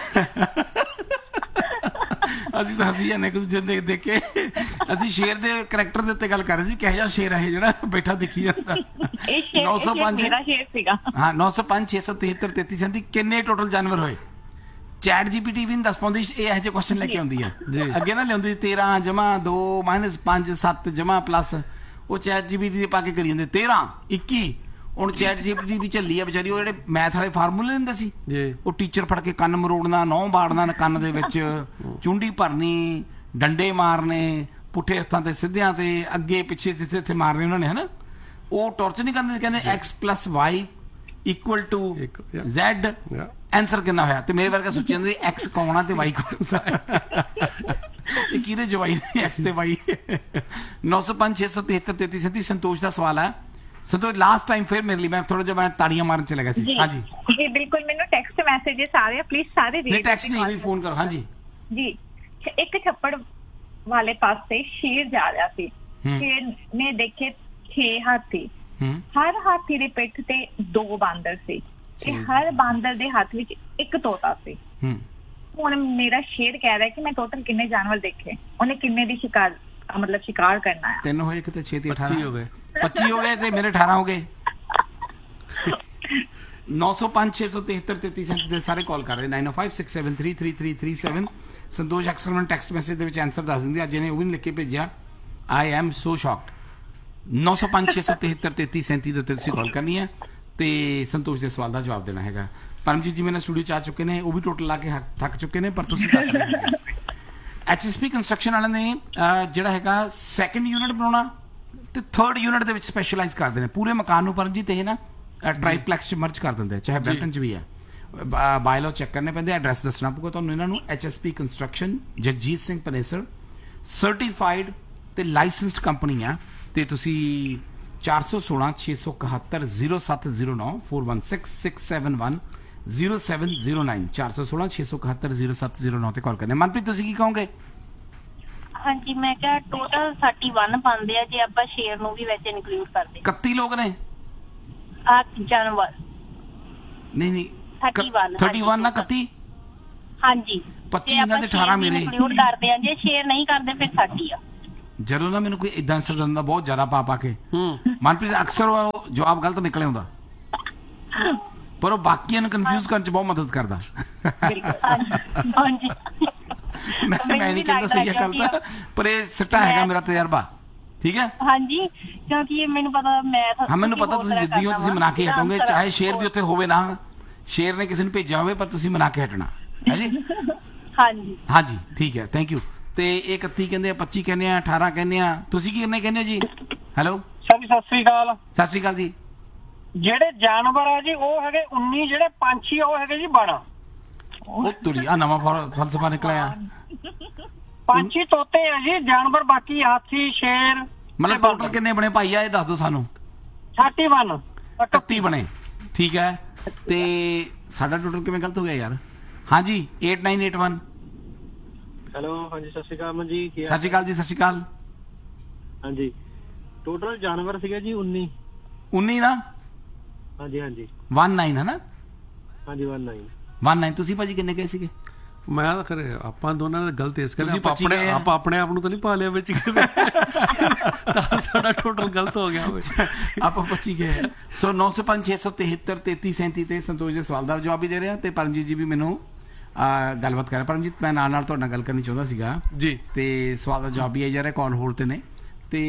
ਅਸੀਂ ਤਾਂ ਹੱਸੀ ਜਾਂਦੇ ਕੁਝ ਦੇਖ ਦੇਖ ਕੇ। ਅਸੀਂ ਸ਼ੇਰ ਦੇ ਕਰੈਕਟਰ ਦੇ ਉੱਤੇ ਗੱਲ ਕਰ ਰਹੇ ਸੀ, ਕਿਹੋ ਜਿਹਾ ਸ਼ੇਰ ਹੈ ਜਿਹੜਾ ਬੈਠਾ ਦੇਖੀ ਜਾਂਦਾ। ਨੌ ਸੌ ਪੰਜ ਸ਼ੇਰ ਸੀਗਾ। ਹਾਂ ਨੌ ਸੌ ਪੰਜ ਛੇ ਸੌ ਤਿਹੱਤਰ ਤੇਤੀ ਸੰਦੀ। ਕਿੰਨੇ ਟੋਟਲ ਜਾਨਵਰ ਹੋਏ? ਚੈਟ ਜੀਪੀਟੀ ਵੀ ਨਹੀਂ ਦੱਸ ਪਾਉਂਦੀ ਇਹ ਇਹੋ ਜਿਹੇ ਕੁਐਸਚਨ ਲੈ ਕੇ ਆਉਂਦੀ ਹੈ। ਅੱਗੇ ਨਾ ਲਿਆਉਂਦੀ ਤੇਰਾਂ ਜਮਾ ਦੋ ਮਾਈਨਸ ਪੰਜ ਸੱਤ ਜਮਾ ਪਲੱਸ, ਉਹ ਚੈਟ ਜੀਪੀਟੀ ਦੇ ਪਾ ਕੇ ਕਰੀ ਜਾਂਦੇ ਤੇਰਾਂ ਇੱਕੀ, ਹੁਣ ਚੈਟ ਜੀਪੀਟੀ ਵੀ ਚੱਲੀ ਆ ਵਿਚਾਰੀ, ਉਹ ਜਿਹੜੇ ਮੈਥ ਵਾਲੇ ਫਾਰਮੂਲੇ ਹੁੰਦੇ ਸੀ ਜੀ ਉਹ ਟੀਚਰ ਫੜ ਕੇ ਕੰਨ ਮਰੋੜਨਾ, ਨਹੁੰ ਬਾੜਨਾ ਕੰਨ ਦੇ ਵਿੱਚ, ਚੁੰਡੀ ਭਰਨੀ, ਡੰਡੇ ਮਾਰਨੇ ਪੁੱਠੇ ਹੱਥਾਂ ਤੇ ਸਿੱਧਿਆਂ ਤੇ, ਅੱਗੇ ਪਿੱਛੇ ਜਿੱਥੇ ਇੱਥੇ ਮਾਰਨੇ ਉਹਨਾਂ ਨੇ, ਹਨਾ। ਉਹ ਟੌਰਚਰ ਨਹੀਂ ਕਰਦੇ, ਕਹਿੰਦੇ X plus Y equal to Equal, yeah. Z, Yeah. Answer ਕਿੰਨਾ ਹੋਇਆ? ਤੇ ਮੇਰੇ ਵਰਗਾ ਸੋਚੀ ਜਾਂਦੇ ਐਕਸ ਕੌਣ ਆ ਤੇ ਵਾਈ ਕੌਣ ਆ, ਇਹ ਕਿਹਦੇ ਜਵਾਈ ਨੇ ਐਕਸ ਤੇ ਵਾਈ। ਨੌ ਸੌ ਪੰਜ ਛੇ ਸੌ ਤਿਹੱਤਰ ਤੇਤੀ ਸੈਂਤੀ ਸੰਤੋਸ਼ ਦਾ ਸਵਾਲ ਹੈ। ਸੰਤੋਸ਼ ਲਾਸਟ ਟਾਈਮ ਫਿਰ ਮੇਰੇ ਲਈ ਮੈਂ ਥੋੜਾ ਜਿਹਾ ਮੈਂ ਤਾੜੀਆਂ ਮਾਰਨ ਚ ਲੱਗਾ ਸੀ। ਜੀ ਹਾਂਜੀ ਜੀ ਬਿਲਕੁਲ, ਮੈਨੂੰ ਟੈਕਸਟ ਮੈਸੇजेस ਆ ਰਹੇ, ਪਲੀਜ਼ ਸਾਰੇ ਨਹੀਂ read ਟੈਕਸਟ ਨਹੀਂ ਕਰਕੇ ਵੀ ਫੋਨ ਕਰੋ। ਹਾਂਜੀ ਜੀ। ਇੱਕ ਛੱਪੜ ਵਾਲੇ ਪਾਸੇ ਸ਼ੇਰ ਜਾ ਰਿਹਾ ਸੀ। ਹੂੰ। ਸ਼ੇਰ ਨੇ ਦੇਖੇ ਛੇ ਹਾਥੀ, ਹੂੰ ਹਰ ਹਾਥੀ ਦੀ ਪਿੱਠ ਤੇ ਦੋ ਬਾਂਦਰ ਸੀ ਤੇ ਜੀ। ਹਰ ਬਾਂਦਰ ਦੇ ਹੱਥ ਵਿੱਚ ਇੱਕ ਤੋਤਾ ਸੀ। ਹੂੰ ਹੁਣ ਮੇਰਾ ਸ਼ੇਰ ਕਹਿ ਰਿਹਾ ਕਿ ਮੈਂ ਟੋਟਲ ਕਿੰਨੇ ਜਾਨਵਰ ਦੇਖੇ, ਉਹਨੇ ਕਿੰਨੇ ਦੀ ਸ਼ਿਕਾਰ ਮਤਲਬ ਸ਼ਿਕਾਰ ਕਰਨਾ ਹੈ। ਤਿੰਨ ਹੋਏ ਕਿਤੇ ਛੇ ਤੇ ਪੱਚੀ ਹੋ ਅਠਾਰਾਂ ਗਏ। ਪੱਚੀ ਹੋ ਗਏ ਤੇ ਮੇਰੇ ਅਠਾਰਾਂ ਹੋ ਗਏ। ਨੌ ਸੌ ਪੰਜ ਛੇ ਸੌ ਤਿਹੱਤਰ ਤੇਤੀ ਸੈਂਤੀ ਤੇ ਸਾਰੇ ਕਾਲ ਕਰ ਰਹੇ ਨਾइन ओ five six seven three three three three seven. ਸੰਤੋਸ਼ ਅਕਸਰ ਮੈਨੂੰ ਟੈਕਸਟ ਮੈਸੇਜ ਦੇ ਵਿੱਚ ਆਨਸਰ ਦੱਸ ਦਿੰਦੇ, ਅੱਜ ਇਹਨੇ ਉਹ ਵੀ ਨਹੀਂ ਲਿਖ ਕੇ ਭੇਜਿਆ। I am so shocked. ਨੌ ਸੌ ਪੰਜ ਛੇ ਸੌ ਤਿਹੱਤਰ ਤੇਤੀ ਸੈਂਤੀ ਦੇ ਉੱਤੇ ਤੁਸੀਂ ਕਾਲ ਕਰਨੀ ਹੈ ਤੇ ਸੰਤੋਸ਼ ਦੇ ਸਵਾਲ ਦਾ ਜਵਾਬ ਦੇਣਾ ਹੈਗਾ। ਪਰਮਜੀਤ ਜੀ ਮੇਰੇ ਸਟੂਡੀਓ ਚ ਆ ਚੁੱਕੇ ਨੇ, ਉਹ ਵੀ ਟੋਟਲ ਲਾ ਕੇ ਥੱਕ ਚੁੱਕੇ ਨੇ, ਪਰ ਤੁਸੀਂ ਦੱਸ ਰਹੇ ਹੋ। ਐਚ ਐਸ ਪੀ ਕੰਸਟਰਕਸ਼ਨ ਵਾਲਿਆਂ ਨੇ ਅਹ, ਜਿਹੜਾ ਹੈਗਾ ਸੈਕੰਡ ਯੂਨਿਟ ਬਣਾਉਣਾ ਤੇ ਥਰਡ ਯੂਨਿਟ ਦੇ ਵਿੱਚ ਸਪੈਸ਼ਲਾਈਜ਼ ਕਰਦੇ ਨੇ ਪੂਰੇ ਮਕਾਨ ਨੂੰ। ਪਰਮਜੀਤ ਇਹ ਨਾ ਟ੍ਰਾਈਪਲੈਕਸ ਚ ਮਰਜ ਕਰ ਦਿੰਦੇ, ਚਾਹੇ ਬ੍ਰੈਂਟਨ ਚ ਵੀ ਹੈ। ਬਾਇਲੋ ਚੈੱਕ ਕਰਨੇ ਪੈਂਦੇ, ਐਡਰੈਸ ਦੱਸਣਾ ਪਊਗਾ ਤੁਹਾਨੂੰ ਇਹਨਾਂ ਨੂੰ। H S P construction Jagjit Singh Panesar certified ਤੇ ਲਾਇਸੈਂਸਡ ਕੰਪਨੀ ਆ। ਤੇ ਤੁਸੀਂ ਚਾਰ ਸੌ ਸੋਲਾਂ ਛੇ ਸੌ ਇਕਹੱਤਰ ਜ਼ੀਰੋ ਸੱਤ ਜ਼ੀਰੋ ਨੌ four one six six seven one zero seven zero ਨਾइन ਚਾਰ ਸੌ ਸੋਲਾਂ ਛੇ ਸੌ ਇਕਹੱਤਰ ਜ਼ੀਰੋ ਸੱਤ ਜ਼ੀਰੋ ਨੌ ਤੇ ਕਾਲ ਕਰਨੇ। ਮਨਪ੍ਰੀਤ ਤੁਸੀਂ ਕੀ ਕਹੋਗੇ? ਹਾਂਜੀ, ਮੈਂ ਕਿਹਾ ਟੋਟਲ ਥਰਟੀ ਵਨ ਪਾਉਂਦੇ ਆ ਜੇ ਆਪਾਂ ਸ਼ੇਅਰ ਨੂੰ ਵੀ ਵਿੱਚ ਇਨਕਲੂਡ ਕਰਦੇ। ਇਕੱਤੀ ਲੋਕ ਨੇ? ਆ ਜਾਨਵਰ ਨਹੀਂ ਨਹੀਂ ਥਰਟੀ ਵਨ ਥਰਟੀ ਵਨ ਨਾ ਇਕੱਤੀ? ਹਾਂਜੀ, ਪੱਚੀ ਇਹਨਾਂ ਦੇ ਅਠਾਰਾਂ ਮੇਰੇ। ਇਨਕਲੂਡ ਕਰਦੇ ਆ, ਜੇ ਸ਼ੇਅਰ ਨਹੀਂ ਕਰਦੇ ਫਿਰ ਥਰਟੀ ਆ। ਜਦੋਂ ਨਾ ਮੈਨੂੰ ਕੋਈ ਇਦਾਂ ਆਨਸਰ ਦਿੰਦਾ ਬਹੁਤ ਜ਼ਿਆਦਾ ਪਾ ਪਾ ਕੇ, ਹੂੰ ਮਨਪ੍ਰੀਤ ਅਕਸਰ ਉਹ ਜਵਾਬ ਗਲਤ ਨਿਕਲੇ ਹੁੰਦਾ, ਪਰ ਉਹ ਬਾਕੀਆਂ ਨੂੰ ਕਨਫਿਊਜ਼ ਕਰਨ ਚ ਬਹੁਤ ਮਦਦ ਕਰਦਾ। ਹਾਂਜੀ ਮੈਂ ਮੈਂ ਨਹੀਂ ਕਹਿੰਦਾ ਸਹੀ ਗਲਤ, ਪਰ ਇਹ ਸੱਟਾ ਹੈਗਾ ਮੇਰਾ ਤਜਰਬਾ। ਠੀਕ ਹੈ ਹਾਂਜੀ, ਕਿਉਂਕਿ ਇਹ ਮੈਨੂੰ ਪਤਾ ਮੈਂ ਹਾਂ ਮੈਨੂੰ ਪਤਾ ਤੁਸੀਂ ਜਿੱਦੀ ਹੋ, ਤੁਸੀਂ ਮਨਾ ਕੇ ਹਟੋਗੇ, ਚਾਹੇ ਸ਼ੇਰ ਵੀ ਉੱਥੇ ਹੋਵੇ ਨਾ, ਸ਼ੇਰ ਨੇ ਕਿਸੇ ਨੂੰ ਭੇਜਿਆ ਹੋਵੇ, ਪਰ ਤੁਸੀਂ ਮਨਾ ਕੇ ਹਟਣਾ ਹੈ ਜੀ। ਹਾਂਜੀ ਹਾਂਜੀ ਠੀਕ ਹੈ, ਥੈਂਕ ਯੂ। ਤੇ ਇਹ ਇਕੱਤੀ ਕਹਿੰਦੇ ਆ, ਪੱਚੀ ਕਹਿੰਦੇ ਆ, ਅਠਾਰਾਂ ਕਹਿੰਦੇ ਆ, ਤੁਸੀਂ ਕੀ ਕਿੰਨੇ ਕਹਿੰਦੇ ਹੋ ਜੀ? ਹੈਲੋ ਸਰ ਜੀ, ਸਤਿ ਸ੍ਰੀ ਅਕਾਲ। ਸਤਿ ਸ਼੍ਰੀ ਅਕਾਲ ਜੀ। ਜਿਹੜੇ ਜਾਨਵਰ ਆ ਜੀ ਉਹ ਹੈਗੇ ਉੱਨੀ, ਜਿਹੜੇ ਪੰਛੀ ਆ ਉਹ ਹੈਗੇ ਜੀ ਬਾਰਾਂ। ਉਹ ਤੁਰੀ ਆ ਨਵਾਂ ਫਲ- ਫਲਸਫਾ ਨਿਕਲਿਆ। ਪੰਛੀ ਤੋਤੇ ਆ ਜੀ, ਜਾਨਵਰ ਬਾਕੀ ਹਾਥੀ, ਸ਼ੇਰ। ਮਤਲਬ ਟੋਟਲ ਕਿੰਨੇ ਬਣੇ ਭਾਈ ਆ ਇਹ ਦੱਸ ਦਿਓ ਸਾਨੂੰ। ਥਰਟੀ ਵਨ ਇਕੱਤੀ ਬਣੇ, ਠੀਕ ਹੈ। ਤੇ ਸਾਡਾ ਟੋਟਲ ਕਿਵੇਂ ਗਲਤ ਹੋ ਗਿਆ ਯਾਰ? ਹਾਂਜੀ ਏਟ ਨਾइन एट वन। ਹੈਲੋ, ਹਾਂਜੀ ਸਤਿ ਸ਼੍ਰੀ ਅਕਾਲ ਜੀ। ਕੀ ਸਤਿ ਸ਼੍ਰੀ ਅਕਾਲ ਜੀ। ਸਤਿ ਸ਼੍ਰੀ ਅਕਾਲ। ਹਾਂਜੀ, ਟੋਟਲ ਜਾਨਵਰ ਸੀਗੇ ਜੀ ਉੱਨੀ। ਉੱਨੀ ਨਾ ਹਾਂਜੀ ਹਾਂਜੀ वन नाइन ਹੈ ਨਾ? ਹਾਂਜੀ वन नाइन वन नाइन। ਤੁਸੀਂ ਭਾਜੀ ਕਿੰਨੇ ਕਹੇ ਸੀਗੇ? ਮੈਂ ਤਾਂ ਖਰੇ ਆਪਾਂ ਦੋਨਾਂ ਨੇ ਗਲਤ ਇਸ ਕਰਕੇ ਤੁਸੀਂ ਆਪਾਂ ਪੱਚੀ ਆਪਣੇ ਗਏ ਆ। ਆਪਾਂ ਆਪਣੇ ਆਪ ਨੂੰ ਤਾਂ ਨਹੀਂ ਪਾ ਲਿਆ ਵਿੱਚ ਕਿਤੇ ਤਾਂ ਸਾਡਾ ਟੋਟਲ ਗਲਤ ਹੋ ਗਿਆ ਹੋਵੇ। ਆਪਾਂ ਪੱਚੀ ਗਏ। ਸੋ ਨੌ ਸੌ ਪੰਜ ਛੇ ਸੌ ਤਿਹੱਤਰ ਤੇਤੀ ਸੈਂਤੀ ਤੇ ਸੰਤੋਸ਼ ਦੇ ਸਵਾਲ ਦਾ ਜਵਾਬ ਵੀ ਦੇ ਰਿਹਾ ਤੇ ਪਰਮਜੀਤ ਜੀ ਵੀ ਮੈਨੂੰ ਅਹ, ਗੱਲਬਾਤ ਕਰ ਰਿਹਾ। ਪਰਮਜੀਤ ਮੈਂ ਨਾਲ ਨਾਲ ਤੁਹਾਡੇ ਨਾਲ ਗੱਲ ਕਰਨੀ ਚਾਹੁੰਦਾ ਸੀਗਾ ਜੀ ਤੇ ਸਵਾਲ ਦਾ ਜਵਾਬ ਵੀ ਆਈ ਜਾ ਰਿਹਾ, ਕਾਲ ਹੋਲਡ ਤੇ ਨੇ। ਤੇ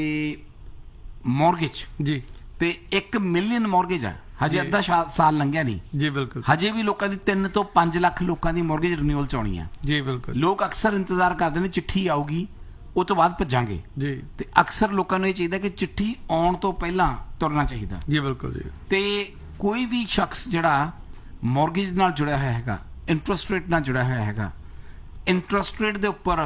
ਮੌਰਗੇਜ ਜੀ ਤੇ ਇੱਕ ਮਿਲੀਅਨ ਮੌਰਗੇਜ ਆ, ਹਜੇ ਜੀ। ਅੱਧਾ ਸ਼ਾ- ਸਾਲ ਲੰਘਿਆ ਨਹੀਂ, ਜੀ ਬਿਲਕੁਲ ਹਜੇ ਵੀ ਲੋਕਾਂ ਦੀ ਤਿੰਨ ਤੋਂ ਪੰਜ ਲੱਖ ਲੋਕਾਂ ਦੀ ਮੌਰਗੇਜ ਰਿਨਿਊਅਲ ਚ ਆਉਣੀ ਆ। ਜੀ ਬਿਲਕੁਲ ਲੋਕ ਅਕਸਰ ਇੰਤਜ਼ਾਰ ਕਰਦੇ ਨੇ ਚਿੱਠੀ ਆਊਗੀ ਉਹ ਤੋਂ ਬਾਅਦ ਭੱਜਾਂਗੇ, ਜੀ ਤੇ ਅਕਸਰ ਲੋਕਾਂ ਨੂੰ ਇਹ ਚਾਹੀਦਾ ਕਿ ਚਿੱਠੀ ਆਉਣ ਤੋਂ ਪਹਿਲਾਂ ਤੁਰਨਾ ਚਾਹੀਦਾ। ਜੀ ਬਿਲਕੁਲ ਜੀ ਤੇ ਕੋਈ ਵੀ ਸ਼ਖਸ ਜਿਹੜਾ ਮੌਰਗੇਜ ਨਾਲ ਜੁੜਿਆ ਹੋਇਆ ਹੈਗਾ, ਇੰਟਰਸਟ ਰੇਟ ਨਾਲ ਜੁੜਿਆ ਹੋਇਆ ਹੈਗਾ, ਇੰਟਰਸਟ ਰੇਟ ਦੇ ਉੱਪਰ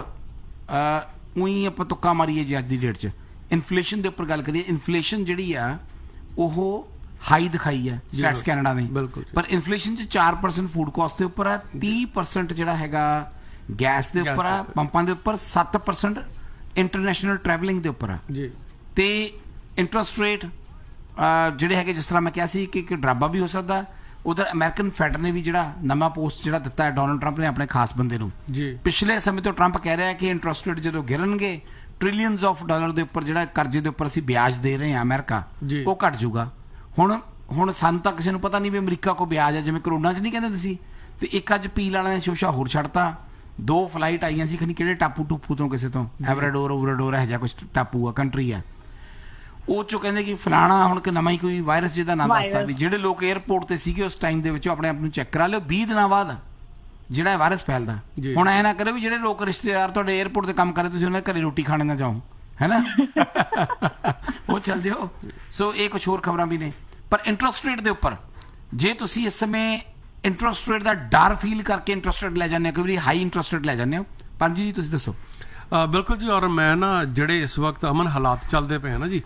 ਉਹੀ ਆਪਾਂ ਤੁੱਕਾ ਮਾਰੀਏ ਜੀ ਅੱਜ ਦੀ ਡੇਟ 'ਚ, ਇਨਫਲੇਸ਼ਨ ਦੇ ਉੱਪਰ ਗੱਲ ਕਰੀਏ, ਇਨਫਲੇਸ਼ਨ ਜਿਹੜੀ ਆ ਉਹ ਹਾਈ ਦਿਖਾਈ ਹੈ ਸਟੈਟਸ ਕੈਨੇਡਾ ਨੇ, ਬਿਲਕੁਲ ਜੀ। ਪਰ ਇਨਫਲੇਸ਼ਨ 'ਚ ਚਾਰ ਪਰਸੈਂਟ ਫੂਡ ਕਾਸਟ ਦੇ ਉੱਪਰ ਆ, ਤੀਹ ਪਰਸੈਂਟ ਜਿਹੜਾ ਹੈਗਾ ਗੈਸ ਦੇ ਗੈਸ ਉੱਪਰ ਆ, ਦੇ ਉੱਪਰ। ਪੰਪਾਂ ਦੇ ਉੱਪਰ, ਸੱਤ ਪਰਸੈਂਟ ਇੰਟਰਨੈਸ਼ਨਲ ਟਰੈਵਲਿੰਗ ਦੇ ਉੱਪਰ ਆ। ਜੀ ਤੇ ਇੰਟਰਸਟ ਰੇਟ ਜਿਹੜੇ ਹੈਗੇ, ਜਿਸ ਤਰ੍ਹਾਂ ਮੈਂ ਕਿਹਾ ਸੀ ਕਿ ਇੱਕ ਡਰਾਬਾ ਵੀ ਹੋ ਸਕਦਾ। ਉਧਰ ਅਮਰੀਕਨ ਫੈਡ ਨੇ ਵੀ ਜਿਹੜਾ ਨਵਾਂ ਪੋਸਟ ਜਿਹੜਾ ਦਿੱਤਾ ਹੈ ਡੋਨਲਡ ਟਰੰਪ ਨੇ ਆਪਣੇ ਖਾਸ ਬੰਦੇ ਨੂੰ, ਜੀ ਪਿਛਲੇ ਸਮੇਂ ਤੋਂ ਟਰੰਪ ਕਹਿ ਰਿਹਾ ਕਿ ਇੰਟਰਸਟ ਰੇਟ ਜਦੋਂ ਗਿਰਨਗੇ, ਟ੍ਰਿਲੀਅਨਸ ਆਫ ਡਾਲਰ ਦੇ ਉੱਪਰ ਜਿਹੜਾ ਕਰਜ਼ੇ ਦੇ ਉੱਪਰ ਅਸੀਂ ਵਿਆਜ ਦੇ ਰਹੇ ਹਾਂ ਅਮਰੀਕਾ, ਜੀ। ਉਹ ਘਟ ਜਾਊਗਾ। ਹੁਣ ਹੁਣ ਸਾਨੂੰ ਤਾਂ ਕਿਸੇ ਨੂੰ ਪਤਾ ਨਹੀਂ ਵੀ ਅਮਰੀਕਾ ਕੋ ਵਿਆਜ ਹੈ, ਜਿਵੇਂ ਕਰੋਨਾ 'ਚ ਨਹੀਂ ਕਹਿੰਦੇ ਤੁਸੀਂ। ਤੇ ਇੱਕ ਅੱਜ ਪੀਲ ਵਾਲਿਆਂ ਨੇ ਸ਼ੋਸ਼ਾ ਹੋਰ ਛੱਡਤਾ, ਦੋ ਫਲਾਈਟ ਆਈਆਂ ਸੀ ਖਨੀ ਕਿਹੜੇ ਟਾਪੂ ਟੂਪੂ ਤੋਂ, ਕਿਸੇ ਤੋਂ ਐਵਰਾਡੋਰ ਓਵਰਾਡੋਰ ਹੈ ਜਾਂ ਕੁਝ ਟਾਪੂ ਆ, ਕੰਟਰੀ ਆ। ਉਹ ਚੋਂ ਕਹਿੰਦੇ ਕਿ ਫਲਾਣਾ ਹੁਣ ਕਿ ਨਵਾਂ ਹੀ ਕੋਈ ਵਾਇਰਸ ਜਿਹਦਾ ਨਾਮ ਦੱਸਦਾ ਵਾਇਰਸ। ਵੀ ਜਿਹੜੇ ਲੋਕ 에ਅਰਪੋਰਟ ਤੇ ਸੀਗੇ ਉਸ ਟਾਈਮ ਦੇ ਵਿੱਚ ਉਹ ਆਪਣੇ ਆਪ ਨੂੰ ਚੈੱਕ ਕਰਾ ਲਿਓ ਵੀਹ ਦਿਨਾਂ ਬਾਅਦ ਜਿਹੜਾ ਇਹ ਵਾਇਰਸ ਫੈਲਦਾ। ਜੀ। ਹੁਣ ਐ ਨਾ ਕਰੋ ਵੀ ਜਿਹੜੇ ਲੋਕ ਰਿਸ਼ਤੇਦਾਰ ਤੁਹਾਡੇ 에ਅਰਪੋਰਟ ਤੇ ਕੰਮ ਕਰਦੇ ਤੁਸੀਂ ਉਹਨਾਂ ਦੇ ਘਰੇ ਰੋਟੀ ਖਾਣੇ ਨਾ ਜਾਓ, ਹੈ ਨਾ ਉਹ ਚੱਲ ਜਿਓ। ਸੋ ਇਹ ਕੁਝ ਹੋਰ ਖਬਰਾਂ ਵੀ ਨੇ। ਪਰ ਇੰਟਰਸਟ ਰੇਟ ਦੇ ਉੱਪਰ ਜੇ ਤੁਸੀਂ ਇਸ ਸਮੇਂ ਇੰਟਰਸਟ ਰੇਟ ਦਾ ਡਰ ਫੀਲ ਕਰਕੇ ਇੰਟਰਸਟ ਰੇਟ ਲੈ ਜਾਂਦੇ ਹੋ, ਕਈ ਵਾਰੀ ਹਾਈ ਇੰਟਰਸਟ ਰੇਟ ਲੈ ਜਾਂਦੇ ਹੋ, ਪੰਜੀ ਜੀ ਤੁਸੀਂ ਦੱਸੋ। ਬਿਲਕੁਲ ਜੀ। ਔਰ ਮੈਂ ਨਾ ਜਿਹੜੇ ਇਸ ਵਕਤ ਅਮਨ ਹਾਲਾਤ ਚੱਲਦੇ ਪਏ ਨਾ ਜੀ,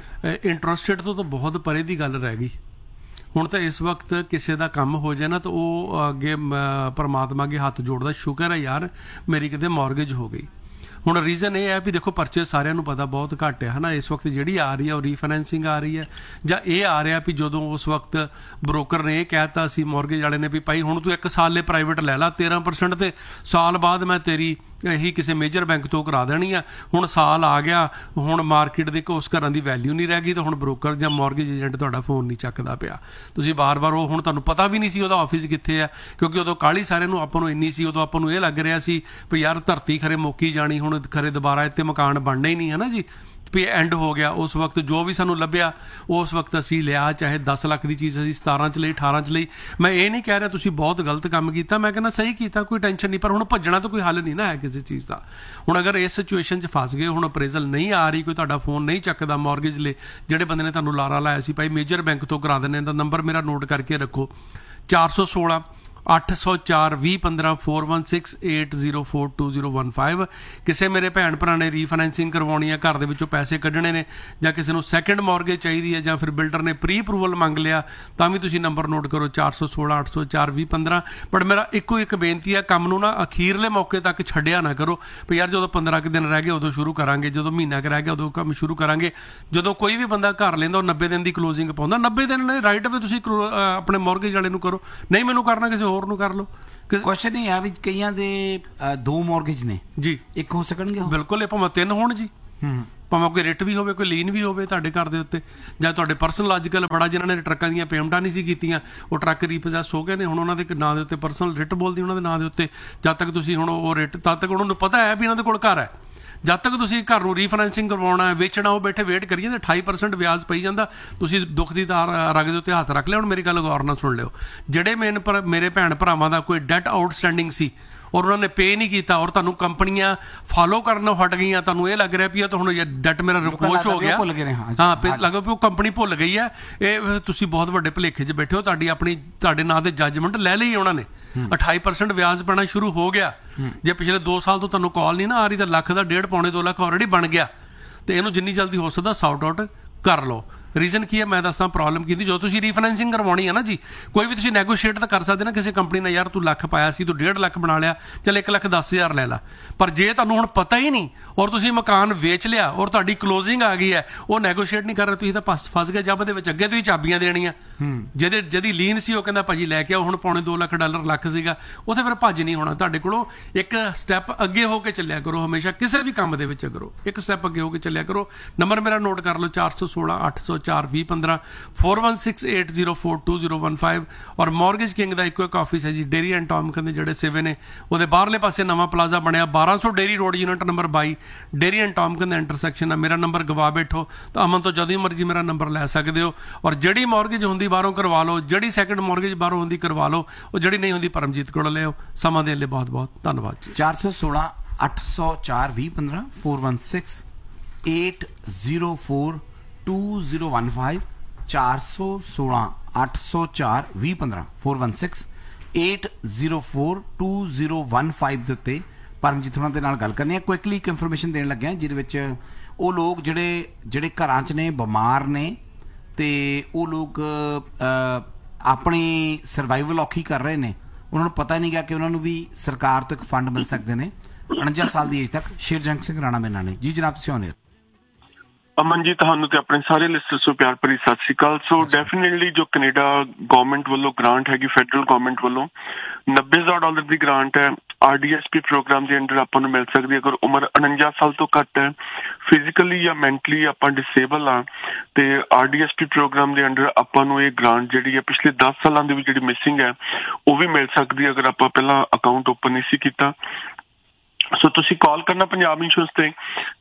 ਇੰਟਰਸਟ ਰੇਟ ਤੋਂ ਤਾਂ ਬਹੁਤ ਪਰੇ ਦੀ ਗੱਲ ਰਹਿ ਗਈ। ਹੁਣ ਤਾਂ ਇਸ ਵਕਤ ਕਿਸੇ ਦਾ ਕੰਮ ਹੋ ਜਾਏ ਨਾ ਤਾਂ ਉਹ ਅੱਗੇ ਪਰਮਾਤਮਾ ਅੱਗੇ ਹੱਥ ਜੋੜਦਾ, ਸ਼ੁਕਰ ਹੈ ਯਾਰ ਮੇਰੀ ਕਿਤੇ ਮੌਰਗੇਜ ਹੋ ਗਈ। ਹੁਣ ਰੀਜ਼ਨ ਇਹ ਹੈ ਵੀ ਦੇਖੋ ਪਰਚੇਸ ਸਾਰਿਆਂ ਨੂੰ ਪਤਾ ਬਹੁਤ ਘੱਟ ਹੈ ਨਾ ਇਸ ਵਕਤ ਜਿਹੜੀ ਆ ਰਹੀ ਹੈ ਉਹ ਰੀਫਾਈਨੈਂਸਿੰਗ ਆ ਰਹੀ ਹੈ, ਜਾਂ ਇਹ ਆ ਰਿਹਾ ਵੀ ਜਦੋਂ ਉਸ ਵਕਤ ਬ੍ਰੋਕਰ ਨੇ ਇਹ ਕਹਿਤਾ ਸੀ ਮੌਰਗੇਜ ਵਾਲੇ ਨੇ ਵੀ ਭਾਈ ਹੁਣ ਤੂੰ ਇੱਕ ਸਾਲ ਲਈ ਪ੍ਰਾਈਵੇਟ ਲੈ ਲਾ ਤੇਰਾਂ ਪਰਸੈਂਟ ਤੇ ਸਾਲ ਬਾਅਦ ਮੈਂ ਤੇਰੀ ਇਹੀ ਕਿਸੇ ਮੇਜਰ ਬੈਂਕ ਤੋਂ ਕਰਾ ਦੇਣੀ ਆ। ਹੁਣ ਸਾਲ ਆ ਗਿਆ, ਹੁਣ ਮਾਰਕੀਟ ਦੇ ਉਸ ਘਰਾਂ ਦੀ ਵੈਲਿਊ ਨਹੀਂ ਰਹਿ ਗਈ ਤਾਂ ਹੁਣ ਬ੍ਰੋਕਰ ਜਾਂ ਮੌਰਗੇਜ ਏਜੰਟ ਤੁਹਾਡਾ ਫੋਨ ਨਹੀਂ ਚੱਕਦਾ ਪਿਆ। ਤੁਸੀਂ ਬਾਰ-ਬਾਰ ਉਹ ਹੁਣ ਤੁਹਾਨੂੰ ਪਤਾ ਵੀ ਨਹੀਂ ਸੀ ਉਹਦਾ ਆਫਿਸ ਕਿੱਥੇ ਆ, ਕਿਉਂਕਿ ਉਦੋਂ ਕਾਹਲੀ ਸਾਰਿਆਂ ਨੂੰ ਆਪਾਂ ਨੂੰ ਇੰਨੀ ਸੀ, ਉਦੋਂ ਆਪਾਂ ਨੂੰ ਇਹ ਲੱਗ ਰਿਹਾ ਸੀ ਵੀ ਯਾਰ ਧਰਤੀ ਖਰੇ ਮੁੱਕੀ ਜਾਣੀ, ਹੁਣ ਖਰੇ ਦੁਬਾਰਾ ਇੱਥੇ ਮਕਾਨ ਬਣਨਾ ਹੀ ਨਹੀਂ, ਹੈ ਨਾ ਜੀ, ਵੀ ਐਂਡ ਹੋ ਗਿਆ। ਉਸ ਵਕਤ ਜੋ ਵੀ ਸਾਨੂੰ ਲੱਭਿਆ ਉਸ ਵਕਤ ਅਸੀਂ ਲਿਆ, ਚਾਹੇ ਦਸ ਲੱਖ ਦੀ ਚੀਜ਼ ਅਸੀਂ ਸਤਾਰਾਂ 'ਚ ਲਈ ਅਠਾਰਾਂ 'ਚ ਲਈ। ਮੈਂ ਇਹ ਨਹੀਂ ਕਹਿ ਰਿਹਾ ਤੁਸੀਂ ਬਹੁਤ ਗਲਤ ਕੰਮ ਕੀਤਾ, ਮੈਂ ਕਹਿੰਦਾ ਸਹੀ ਕੀਤਾ, ਕੋਈ ਟੈਨਸ਼ਨ ਨਹੀਂ। ਪਰ ਹੁਣ ਭੱਜਣਾ ਤਾਂ ਕੋਈ ਹੱਲ ਨਹੀਂ ਨਾ ਹੈ ਕਿਸੇ ਚੀਜ਼ ਦਾ। ਹੁਣ ਅਗਰ ਇਸ ਸਿਚੁਏਸ਼ਨ 'ਚ ਫਸ ਗਏ, ਹੁਣ ਅਪਰੇਜ਼ਲ ਨਹੀਂ ਆ ਰਹੀ, ਕੋਈ ਤੁਹਾਡਾ ਫੋਨ ਨਹੀਂ ਚੱਕਦਾ ਮੌਰਗੇਜ ਲਈ, ਜਿਹੜੇ ਬੰਦੇ ਨੇ ਤੁਹਾਨੂੰ ਲਾਰਾ ਲਾਇਆ ਸੀ ਭਾਈ ਮੇਜਰ ਬੈਂਕ ਤੋਂ ਕਰਾ ਦਿੰਦੇ ਤਾਂ ਨੰਬਰ ਮੇਰਾ ਨੋਟ ਕਰਕੇ ਰੱਖੋ ਚਾਰ ਸੌ ਸੋਲਾਂ ਅੱਠ ਸੌ ਚਾਰ ਵੀਹ ਪੰਦਰਾਂ four one six eight zero four two zero one five. ਕਿਸੇ ਮੇਰੇ ਭੈਣ ਭਰਾ ਨੇ ਰੀਫਾਈਨੈਂਸਿੰਗ ਕਰਵਾਉਣੀ ਹੈ, ਘਰ ਦੇ ਵਿੱਚੋਂ ਪੈਸੇ ਕੱਢਣੇ ਨੇ, ਜਾਂ ਕਿਸੇ ਨੂੰ ਸੈਕਿੰਡ ਮੌਰਗੇਜ ਚਾਹੀਦੀ ਹੈ, ਜਾਂ ਫਿਰ ਬਿਲਡਰ ਨੇ ਪ੍ਰੀ ਅਪਰੂਵਲ ਮੰਗ ਲਿਆ, ਤਾਂ ਵੀ ਤੁਸੀਂ ਨੰਬਰ ਨੋਟ ਕਰੋ ਚਾਰ ਸੌ ਸੋਲਾਂ ਅੱਠ ਸੌ ਚਾਰ ਵੀਹ ਪੰਦਰਾਂ। ਬਟ ਮੇਰਾ ਇੱਕੋ ਇੱਕ ਬੇਨਤੀ ਹੈ, ਕੰਮ ਨੂੰ ਨਾ ਅਖੀਰਲੇ ਮੌਕੇ ਤੱਕ ਛੱਡਿਆ ਨਾ ਕਰੋ ਵੀ ਯਾਰ ਜਦੋਂ ਪੰਦਰਾਂ ਕੁ ਦਿਨ ਰਹਿ ਗਏ ਉਦੋਂ ਸ਼ੁਰੂ ਕਰਾਂਗੇ, ਜਦੋਂ ਮਹੀਨਾ ਕੁ ਰਹਿ ਗਿਆ ਉਦੋਂ ਕੰਮ ਸ਼ੁਰੂ ਕਰਾਂਗੇ। ਜਦੋਂ ਕੋਈ ਵੀ ਬੰਦਾ ਘਰ ਲੈਂਦਾ ਉਹ ਨੱਬੇ ਦਿਨ ਦੀ ਕਲੋਜ਼ਿੰਗ ਪਾਉਂਦਾ, ਨੱਬੇ ਦਿਨ ਨੇ ਰਾਈਟ ਵੇ ਤੁਸੀਂ ਆਪਣੇ ਮੌਰਗੇਜ ਵਾਲੇ ਨੂੰ ਕਰੋ, ਨਹੀਂ ਮੈਨੂੰ ਕਰਨਾ ਕਿਸੇ ਹੋਰ ਨੂੰ ਕਰ ਲਓ। ਕੁਐਸਚਨ ਇਹ ਆ ਵੀ ਕਈਆਂ ਦੇ ਦੋ ਮੌਰਗੇਜ ਨੇ ਜੀ, ਇੱਕ ਹੋ ਸਕਣਗੇ। ਬਿਲਕੁਲ, ਇਹ ਭਾਵੇਂ ਤਿੰਨ ਹੋਣ ਜੀ, ਭਾਵੇਂ ਕੋਈ ਰਿਟ ਵੀ ਹੋਵੇ, ਕੋਈ ਲੀਨ ਵੀ ਹੋਵੇ ਤੁਹਾਡੇ ਘਰ ਦੇ ਉੱਤੇ, ਜਾਂ ਤੁਹਾਡੇ ਪਰਸਨਲ ਅੱਜ ਕੱਲ੍ਹ ਬੜਾ ਜਿਨ੍ਹਾਂ ਨੇ ਟਰੱਕਾਂ ਦੀਆਂ ਪੇਮੈਂਟਾਂ ਨਹੀਂ ਸੀ ਕੀਤੀਆਂ ਉਹ ਟਰੱਕ ਰੀਪੋਸੈਸ ਹੋ ਗਏ ਨੇ, ਹੁਣ ਉਹਨਾਂ ਦੇ ਨਾਂ ਦੇ ਉੱਤੇ ਪਰਸਨਲ ਰਿਟ ਬੋਲਦੀ ਉਹਨਾਂ ਦੇ ਨਾਂ ਦੇ ਉੱਤੇ। ਜਦ ਤੱਕ ਤੁਸੀਂ ਹੁਣ ਉਹ ਰਿਟ ਤਦ ਤੱਕ ਉਹਨਾਂ ਨੂੰ ਪਤਾ ਹੈ ਵੀ ਇਹਨਾਂ ਦੇ ਕੋਲ ਘਰ ਹੈ, ਜਦ ਤੱਕ ਤੁਸੀਂ ਘਰ ਨੂੰ ਰੀਫਾਈਨੈਂਸਿੰਗ ਕਰਵਾਉਣਾ ਵੇਚਣਾ ਉਹ ਬੈਠੇ ਵੇਟ ਕਰੀਏ ਤਾਂ ਅਠਾਈ ਪਰਸੈਂਟ ਵਿਆਜ ਪਈ ਜਾਂਦਾ। ਤੁਸੀਂ ਦੁੱਖ ਦੀ ਤਾਰ ਰਗ ਦੇ ਉੱਤੇ ਹੱਥ ਰੱਖ ਲਿਆ। ਹੁਣ ਮੇਰੀ ਗੱਲ ਗੌਰ ਨਾਲ ਸੁਣ ਲਿਓ, ਜਿਹੜੇ ਮੇਨ ਪਰ ਮੇਰੇ ਭੈਣ ਭਰਾਵਾਂ ਦਾ ਕੋਈ ਡੈਟ ਆਊਟਸਟੈਂਡਿੰਗ ਸੀ ਔਰ ਉਹਨਾਂ ਨੇ ਪੇ ਨਹੀਂ ਕੀਤਾ ਔਰ ਤੁਹਾਨੂੰ ਕੰਪਨੀਆਂ ਫਾਲੋ ਕਰਨੋਂ ਹਟ ਗਈਆਂ, ਤੁਹਾਨੂੰ ਇਹ ਲੱਗ ਰਿਹਾ ਵੀ ਇਹ ਤਾਂ ਹੁਣ ਡੈਟ ਮੇਰਾ ਰਿਕੋਸ਼ ਹੋ ਗਿਆ, ਹਾਂ ਲੱਗਾ ਵੀ ਉਹ ਕੰਪਨੀ ਭੁੱਲ ਗਈ ਹੈ, ਇਹ ਤੁਸੀਂ ਬਹੁਤ ਵੱਡੇ ਭੁਲੇਖੇ 'ਚ ਬੈਠੇ ਹੋ। ਤੁਹਾਡੀ ਆਪਣੀ ਤੁਹਾਡੇ ਨਾਂ ਦੇ ਜੱਜਮੈਂਟ ਲੈ ਲਈ ਉਹਨਾਂ ਨੇ, ਅਠਾਈ ਪਰਸੈਂਟ ਵਿਆਜ ਪੈਣਾ ਸ਼ੁਰੂ ਹੋ ਗਿਆ। ਜੇ ਪਿਛਲੇ ਦੋ ਸਾਲ ਤੋਂ ਤੁਹਾਨੂੰ ਕਾਲ ਨਹੀਂ ਨਾ ਆ ਰਹੀ ਤਾਂ ਲੱਖ ਦਾ ਡੇਢ ਪੌਣੇ ਦੋ ਲੱਖ ਆਲਰੇਡੀ ਬਣ ਗਿਆ, ਤੇ ਇਹਨੂੰ ਜਿੰਨੀ ਜਲਦੀ ਹੋ ਸਕਦਾ ਸਾਊਟ ਆਊਟ ਕਰ ਲਓ। ਰੀਜ਼ਨ ਕੀ ਹੈ ਮੈਂ ਦੱਸਦਾ ਪ੍ਰੋਬਲਮ ਕੀ ਹੁੰਦੀ, ਜਦੋਂ ਤੁਸੀਂ ਰੀਫਾਈਨੈਂਸਿੰਗ ਕਰਵਾਉਣੀ ਹੈ ਨਾ ਜੀ, ਕੋਈ ਵੀ ਤੁਸੀਂ ਨੈਗੋਸ਼ੀਏਟ ਤਾਂ ਕਰ ਸਕਦੇ ਨਾ ਕਿਸੇ ਕੰਪਨੀ ਨਾਲ, ਯਾਰ ਤੂੰ ਲੱਖ ਪਾਇਆ ਸੀ ਤੂੰ ਡੇਢ ਲੱਖ ਬਣਾ ਲਿਆ, ਚੱਲ ਇੱਕ ਲੱਖ ਦਸ ਹਜ਼ਾਰ ਲੈ ਲਾ। ਪਰ ਜੇ ਤੁਹਾਨੂੰ ਹੁਣ ਪਤਾ ਹੀ ਨਹੀਂ ਔਰ ਤੁਸੀਂ ਮਕਾਨ ਵੇਚ ਲਿਆ ਔਰ ਤੁਹਾਡੀ ਕਲੋਜ਼ਿੰਗ ਆ ਗਈ ਹੈ, ਉਹ ਨੈਗੋਸ਼ੀਏਟ ਨਹੀਂ ਕਰ ਰਹੇ, ਤੁਸੀਂ ਤਾਂ ਫਸ ਫਸ ਗਏ ਜੱਬ ਦੇ ਵਿੱਚ। ਅੱਗੇ ਤੁਸੀਂ ਚਾਬੀਆਂ ਦੇਣੀਆਂ, ਜਿਹਦੇ ਜਿਹਦੀ ਲੀਨ ਸੀ ਉਹ ਕਹਿੰਦਾ ਭਾਜੀ ਲੈ ਕੇ ਆਓ, ਹੁਣ ਪੌਣੇ ਦੋ ਲੱਖ ਡਾਲਰ ਲੱਖ ਸੀਗਾ, ਉੱਥੇ ਫਿਰ ਭੱਜ ਨਹੀਂ ਹੋਣਾ ਤੁਹਾਡੇ ਕੋਲੋਂ। ਇੱਕ ਸਟੈਪ ਅੱਗੇ ਹੋ ਕੇ ਚੱਲਿਆ ਕਰੋ, ਹਮੇਸ਼ਾ ਕਿਸੇ ਵੀ ਕੰਮ ਦੇ ਵਿੱਚ ਕਰੋ ਇੱਕ ਸਟੈਪ ਅੱਗੇ ਹੋ ਕੇ ਚੱਲਿਆ ਕਰੋ। ਨੰਬਰ ਮੇਰਾ ਨੋਟ ਕਰ ਲਓ ਚਾਰ ਸੌ ਸੋਲਾਂ ਅੱਠ ਸੌ ਚਾਰ ਵੀਹ ਪੰਦਰਾਂ four one six eight zero four two zero one five. ਔਰ ਮੌਰਗੇਜ ਕਿੰਗ ਦਾ ਇੱਕੋ ਇੱਕ ਆਫਿਸ ਹੈ ਜੀ, ਡੇਰੀ ਐਂਡ ਟੌਮਕਨ ਦੇ ਜਿਹੜੇ ਸਿਵੇ ਨੇ ਉਹਦੇ ਬਾਹਰਲੇ ਪਾਸੇ ਨਵਾਂ ਪਲਾਜ਼ਾ ਬਣਿਆ ਬਾਰਾਂ ਸੌ dairy road unit number by, dairy and ਟੌਮਕਨ the intersection ਹੈ। ਮੇਰਾ ਨੰਬਰ ਗਵਾ ਬੈਠੋ ਤਾਂ ਅਮਨ ਤੋਂ ਜਦੋਂ ਮਰਜ਼ੀ ਮੇਰਾ ਨੰਬਰ ਲੈ ਸਕਦੇ ਹੋ। ਔਰ ਜਿਹੜੀ ਮੌਰਗੇਜ ਹੁੰਦੀ ਬਾਹਰੋਂ ਕਰਵਾ ਲਓ, ਜਿਹੜੀ ਸੈਕਿੰਡ ਮੌਰਗੇਜ ਬਾਹਰੋਂ ਹੁੰਦੀ ਕਰਵਾ ਲਓ, ਉਹ ਜਿਹੜੀ ਨਹੀਂ ਹੁੰਦੀ ਪਰਮਜੀਤ ਕੋਲ ਲਿਓ। ਸਮਾਂ ਦੇਣ ਲਈ ਬਹੁਤ ਬਹੁਤ ਧੰਨਵਾਦ ਜੀ। ਚਾਰ ਸੌ ਸੋਲਾਂ ਅੱਠ ਸੌ ਚਾਰ ਵੀਹ ਪੰਦਰਾਂ four one six eight zero four two zero one five, ਚਾਰ ਸੌ ਸੋਲਾਂ ਅੱਠ ਸੌ ਚਾਰ ਵੀਹ ਪੰਦਰਾਂ four one six eight zero four two zero one five ਦੇ ਉੱਤੇ ਪਰਮਜੀਤ ਹੋਰਾਂ ਦੇ ਨਾਲ ਗੱਲ ਕਰਨੀ ਹੈ। ਕੁਇਕਲੀ ਇੱਕ ਇਨਫੋਰਮੇਸ਼ਨ ਦੇਣ ਲੱਗਿਆ ਜਿਹਦੇ ਵਿੱਚ ਉਹ ਲੋਕ ਜਿਹੜੇ ਜਿਹੜੇ ਘਰਾਂ 'ਚ ਨੇ ਬਿਮਾਰ ਨੇ ਤੇ ਉਹ ਲੋਕ ਆਪਣੀ ਸਰਵਾਈਵਲ ਔਖੀ ਕਰ ਰਹੇ ਨੇ, ਉਹਨਾਂ ਨੂੰ ਪਤਾ ਨਹੀਂ ਗਿਆ ਕਿ ਉਹਨਾਂ ਨੂੰ ਵੀ ਸਰਕਾਰ ਤੋਂ ਇੱਕ ਫੰਡ ਮਿਲ ਸਕਦੇ ਨੇ ਉਣੰਜਾ ਸਾਲ ਦੀ ਏਜ ਤੱਕ। ਸ਼ੇਰਜੰਗ ਸਿੰਘ ਰਾਣਾ ਮੇਰੇ ਨਾਲ ਨੇ ਜੀ। ਜਨਾਬ ਤੁਸੀਂ ਆਉਂਦੇ ਅਮਨ ਜੀ, ਤੁਹਾਨੂੰ ਤੇ ਆਪਣੇ ਸਾਰੇ ਲਿਸਟਰਸ ਨੂੰ ਪਿਆਰ ਭਰੀ ਸਤਿ ਸ਼੍ਰੀ ਅਕਾਲ। ਸੋ ਡੈਫੀਨੇਟਲੀ ਜੋ ਕੈਨੇਡਾ ਗਵਰਨਮੈਂਟ ਵੱਲੋਂ ਗ੍ਰਾਂਟ ਹੈਗੀ, ਫੈਡਰਲ ਗਵਰਨਮੈਂਟ ਵੱਲੋਂ ਨੱਬੇ ਹਜ਼ਾਰ ਡਾਲਰ ਦੀ ਗ੍ਰਾਂਟ ਹੈ, R D S P programme ਦੇ ਅੰਡਰ ਆਪਾਂ ਨੂੰ ਮਿਲ ਸਕਦੀ ਹੈ ਅਗਰ ਉਮਰ ਉਣੰਜਾ ਸਾਲ ਤੋਂ ਘੱਟ ਹੈ, ਫਿਜ਼ੀਕਲੀ ਜਾਂ ਮੈਂਟਲੀ ਆਪਾਂ ਡਿਸੇਬਲ ਆ, ਤੇ R D S P programme ਦੇ ਅੰਡਰ ਆਪਾਂ ਨੂੰ ਇਹ ਗ੍ਰਾਂਟ ਜਿਹੜੀ ਹੈ ਪਿਛਲੇ ਦਸ ਸਾਲਾਂ ਦੀ ਵੀ ਜਿਹੜੀ ਮਿਸਿੰਗ ਹੈ ਉਹ ਵੀ ਮਿਲ ਸਕਦੀ ਹੈ ਅਗਰ ਆਪਾਂ ਪਹਿਲਾਂ ਅਕਾਊਂਟ ਓਪਨ ਨਹੀਂ ਸੀ ਕੀਤਾ। ਸੋ ਤੁਸੀਂ ਕਾਲ ਕਰਨਾ ਪੰਜਾਬ ਇੰਸ਼ੋਰੈਂਸ ਤੇ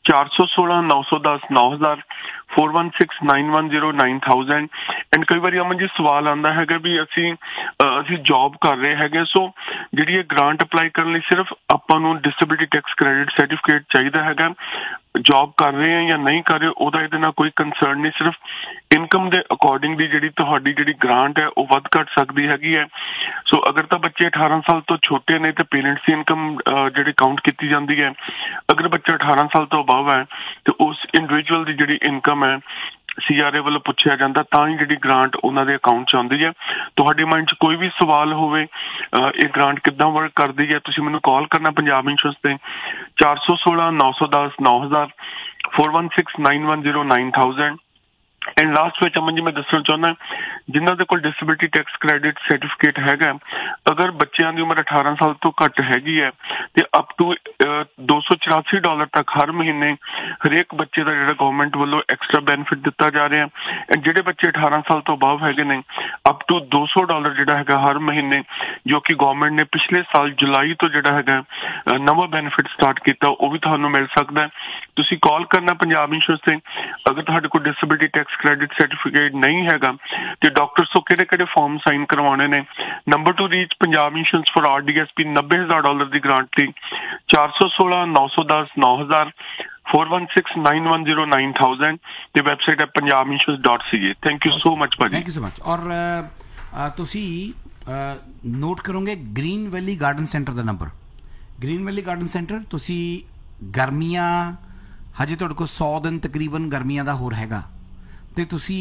ਚਾਰ ਸੌ ਸੋਲਾਂ ਨੌ ਸੌ ਦਸ ਨੌ ਹਜ਼ਾਰ four one six nine one zero nine thousand। And ਕਈ ਵਾਰੀ ਅਮਨ ਜੀ ਸਵਾਲ ਆਉਂਦਾ ਹੈਗਾ ਵੀ ਅਸੀਂ ਅਸੀਂ ਜੌਬ ਕਰ ਰਹੇ ਹੈਗੇ, ਸੋ ਜਿਹੜੀ ਇਹ ਗ੍ਰਾਂਟ ਅਪਲਾਈ ਕਰਨ ਲਈ ਸਿਰਫ ਆਪਾਂ ਨੂੰ ਡਿਸੇਬਿਲਿਟੀ ਟੈਕਸ ਕ੍ਰੈਡਿਟ ਸਰਟੀਫਿਕੇਟ ਚਾਹੀਦਾ ਹੈਗਾ। ਜੌਬ ਕਰ ਰਹੇ ਆ ਜਾਂ ਨਹੀਂ ਕਰ ਰਹੇ ਉਹਦਾ ਇਹਦੇ ਨਾਲ ਕੋਈ ਕੰਸਰਨ ਨਹੀਂ, ਸਿਰਫ ਇਨਕਮ ਦੇ ਅਕੋਰਡਿੰਗ ਦੀ ਜਿਹੜੀ ਤੁਹਾਡੀ ਜਿਹੜੀ ਗ੍ਰਾਂਟ ਹੈ ਉਹ ਵੱਧ ਘੱਟ ਸਕਦੀ ਹੈਗੀ ਹੈ। ਸੋ ਅਗਰ ਤਾਂ ਬੱਚੇ ਅਠਾਰਾਂ ਸਾਲ ਤੋਂ ਛੋਟੇ ਨੇ ਤੇ ਪੇਰੈਂਟਸ ਦੀ ਇਨਕਮ ਜਿਹੜੀ ਕਾਊਂਟ ਕੀਤੀ ਜਾਂਦੀ ਹੈ। ਅਗਰ ਬੱਚਾ ਅਠਾਰਾਂ ਸਾਲ ਤੋਂ ਅਬਵ ਹੈ ਤੇ ਉਸ ਇੰਡੀਵਿਜੂਅਲ ਦੀ ਜਿਹੜੀ ਇਨਕਮ ਹੈ ਸੀ ਆਰ ਏ ਵੱਲੋਂ ਪੁੱਛਿਆ ਜਾਂਦਾ, ਤਾਂ ਹੀ ਜਿਹੜੀ ਗ੍ਰਾਂਟ ਉਹਨਾਂ ਦੇ ਅਕਾਊਂਟ 'ਚ ਆਉਂਦੀ ਹੈ। ਤੁਹਾਡੇ ਮਾਈਂਡ 'ਚ ਕੋਈ ਵੀ ਸਵਾਲ ਹੋਵੇ ਇਹ ਗ੍ਰਾਂਟ ਕਿੱਦਾਂ ਵਰਕ ਕਰਦੀ ਹੈ, ਤੁਸੀਂ ਮੈਨੂੰ ਕਾਲ ਕਰਨਾ ਪੰਜਾਬ ਇੰਸ਼ੋਰੈਂਸ ਤੇ ਚਾਰ ਸੌ ਸੋਲਾਂ ਨੌ ਸੌ ਦਸ ਨੌ ਹਜ਼ਾਰ four one six nine one zero nine thousand। And last ਵਿੱਚ ਅਮਨ ਜੀ ਮੈਂ ਦੱਸਣਾ ਚਾਹੁੰਦਾ ਜਿਨ੍ਹਾਂ ਦੇ ਕੋਲ ਡਿਸੇਬਿਲਿਟੀ ਟੈਕਸ ਕ੍ਰੈਡਿਟ ਸਰਟੀਫਿਕੇਟ ਹੈਗਾ, ਅਗਰ ਬੱਚਿਆਂ ਦੀ ਉਮਰ ਅਠਾਰਾਂ ਸਾਲ ਤੋਂ ਘੱਟ ਹੈਗੀ ਹੈ ਤੇ ਅਪ ਟੂ ਦੋ ਸੌ ਚੁਰਾਸੀ ਡਾਲਰ ਤੱਕ ਹਰ ਮਹੀਨੇ ਹਰੇਕ ਬੱਚੇ ਦਾ ਜਿਹੜਾ ਗਵਰਨਮੈਂਟ ਵੱਲੋਂ ਐਕਸਟਰਾ ਬੈਨੀਫਿਟ ਦਿੱਤਾ ਜਾ ਰਿਹਾ। ਐਂਡ ਜਿਹੜੇ ਬੱਚੇ ਅਠਾਰਾਂ ਸਾਲ ਤੋਂ ਅਬਵ ਹੈਗੇ ਨੇ ਅਪ ਟੂ ਦੋ ਸੌ ਡਾਲਰ ਜਿਹੜਾ ਹੈਗਾ ਹਰ ਮਹੀਨੇ, ਜੋ ਕਿ ਗਵਰਨਮੈਂਟ ਨੇ ਪਿਛਲੇ ਸਾਲ ਜੁਲਾਈ ਤੋਂ ਜਿਹੜਾ ਹੈਗਾ ਨਵਾਂ ਬੈਨੀਫਿਟ ਸਟਾਰਟ ਕੀਤਾ, ਉਹ ਵੀ ਤੁਹਾਨੂੰ ਮਿਲ ਸਕਦਾ। ਤੁਸੀਂ ਕਾਲ ਕਰਨਾ ਪੰਜਾਬ ਇੰਸ਼ੋਰੈਂਸ ਤੇ। ਅਗਰ ਤੁਹਾਡੇ ਕੋਲ ਡਿਸੇਬਿਲਿਟੀ ਟੈਕਸ ਕ੍ਰੈਡਿਟ ਸਰਟੀਫਿਕੇਟ ਨਹੀਂ ਹੈਗਾ ਤੇ ਡਾਕਟਰਸ ਤੋਂ ਕਿਹੜੇ ਕਿਹੜੇ ਫਾਰਮ ਸਾਈਨ ਕਰਵਾਉਣੇ ਨੇ, number two reach Punjab insurance for R D S P ਨੱਬੇ ਹਜ਼ਾਰ ਡਾਲਰ ਦੀ ਗ੍ਰਾਂਟ ਲਈ ਚਾਰ ਸੌ ਸੋਲਾਂ ਨੌ ਸੌ ਦਸ ਨੌ ਹਜ਼ਾਰ four one six nine one zero nine thousand ਤੇ ਵੈਬਸਾਈਟ ਹੈ Punjab insurance dot C A. Thank you so much ਭਾਜੀ। Thank you so much. ਔਰ ਤੁਸੀਂ ਨੋਟ ਕਰੋਗੇ ਗ੍ਰੀਨ ਵੈਲੀ ਗਾਰਡਨ ਸੈਂਟਰ ਦਾ ਨੰਬਰ, ਗ੍ਰੀਨ ਵੈਲੀ ਗਾਰਡਨ ਸੈਂਟਰ। ਤੁਸੀਂ ਗਰਮੀਆਂ ਹਜੇ ਤੁਹਾਡੇ ਕੋਲ ਸੌ ਦਿਨ ਤਕਰੀਬਨ ਗਰਮੀਆਂ ਦਾ ਹੋਰ ਹੈਗਾ, ਤੇ ਤੁਸੀਂ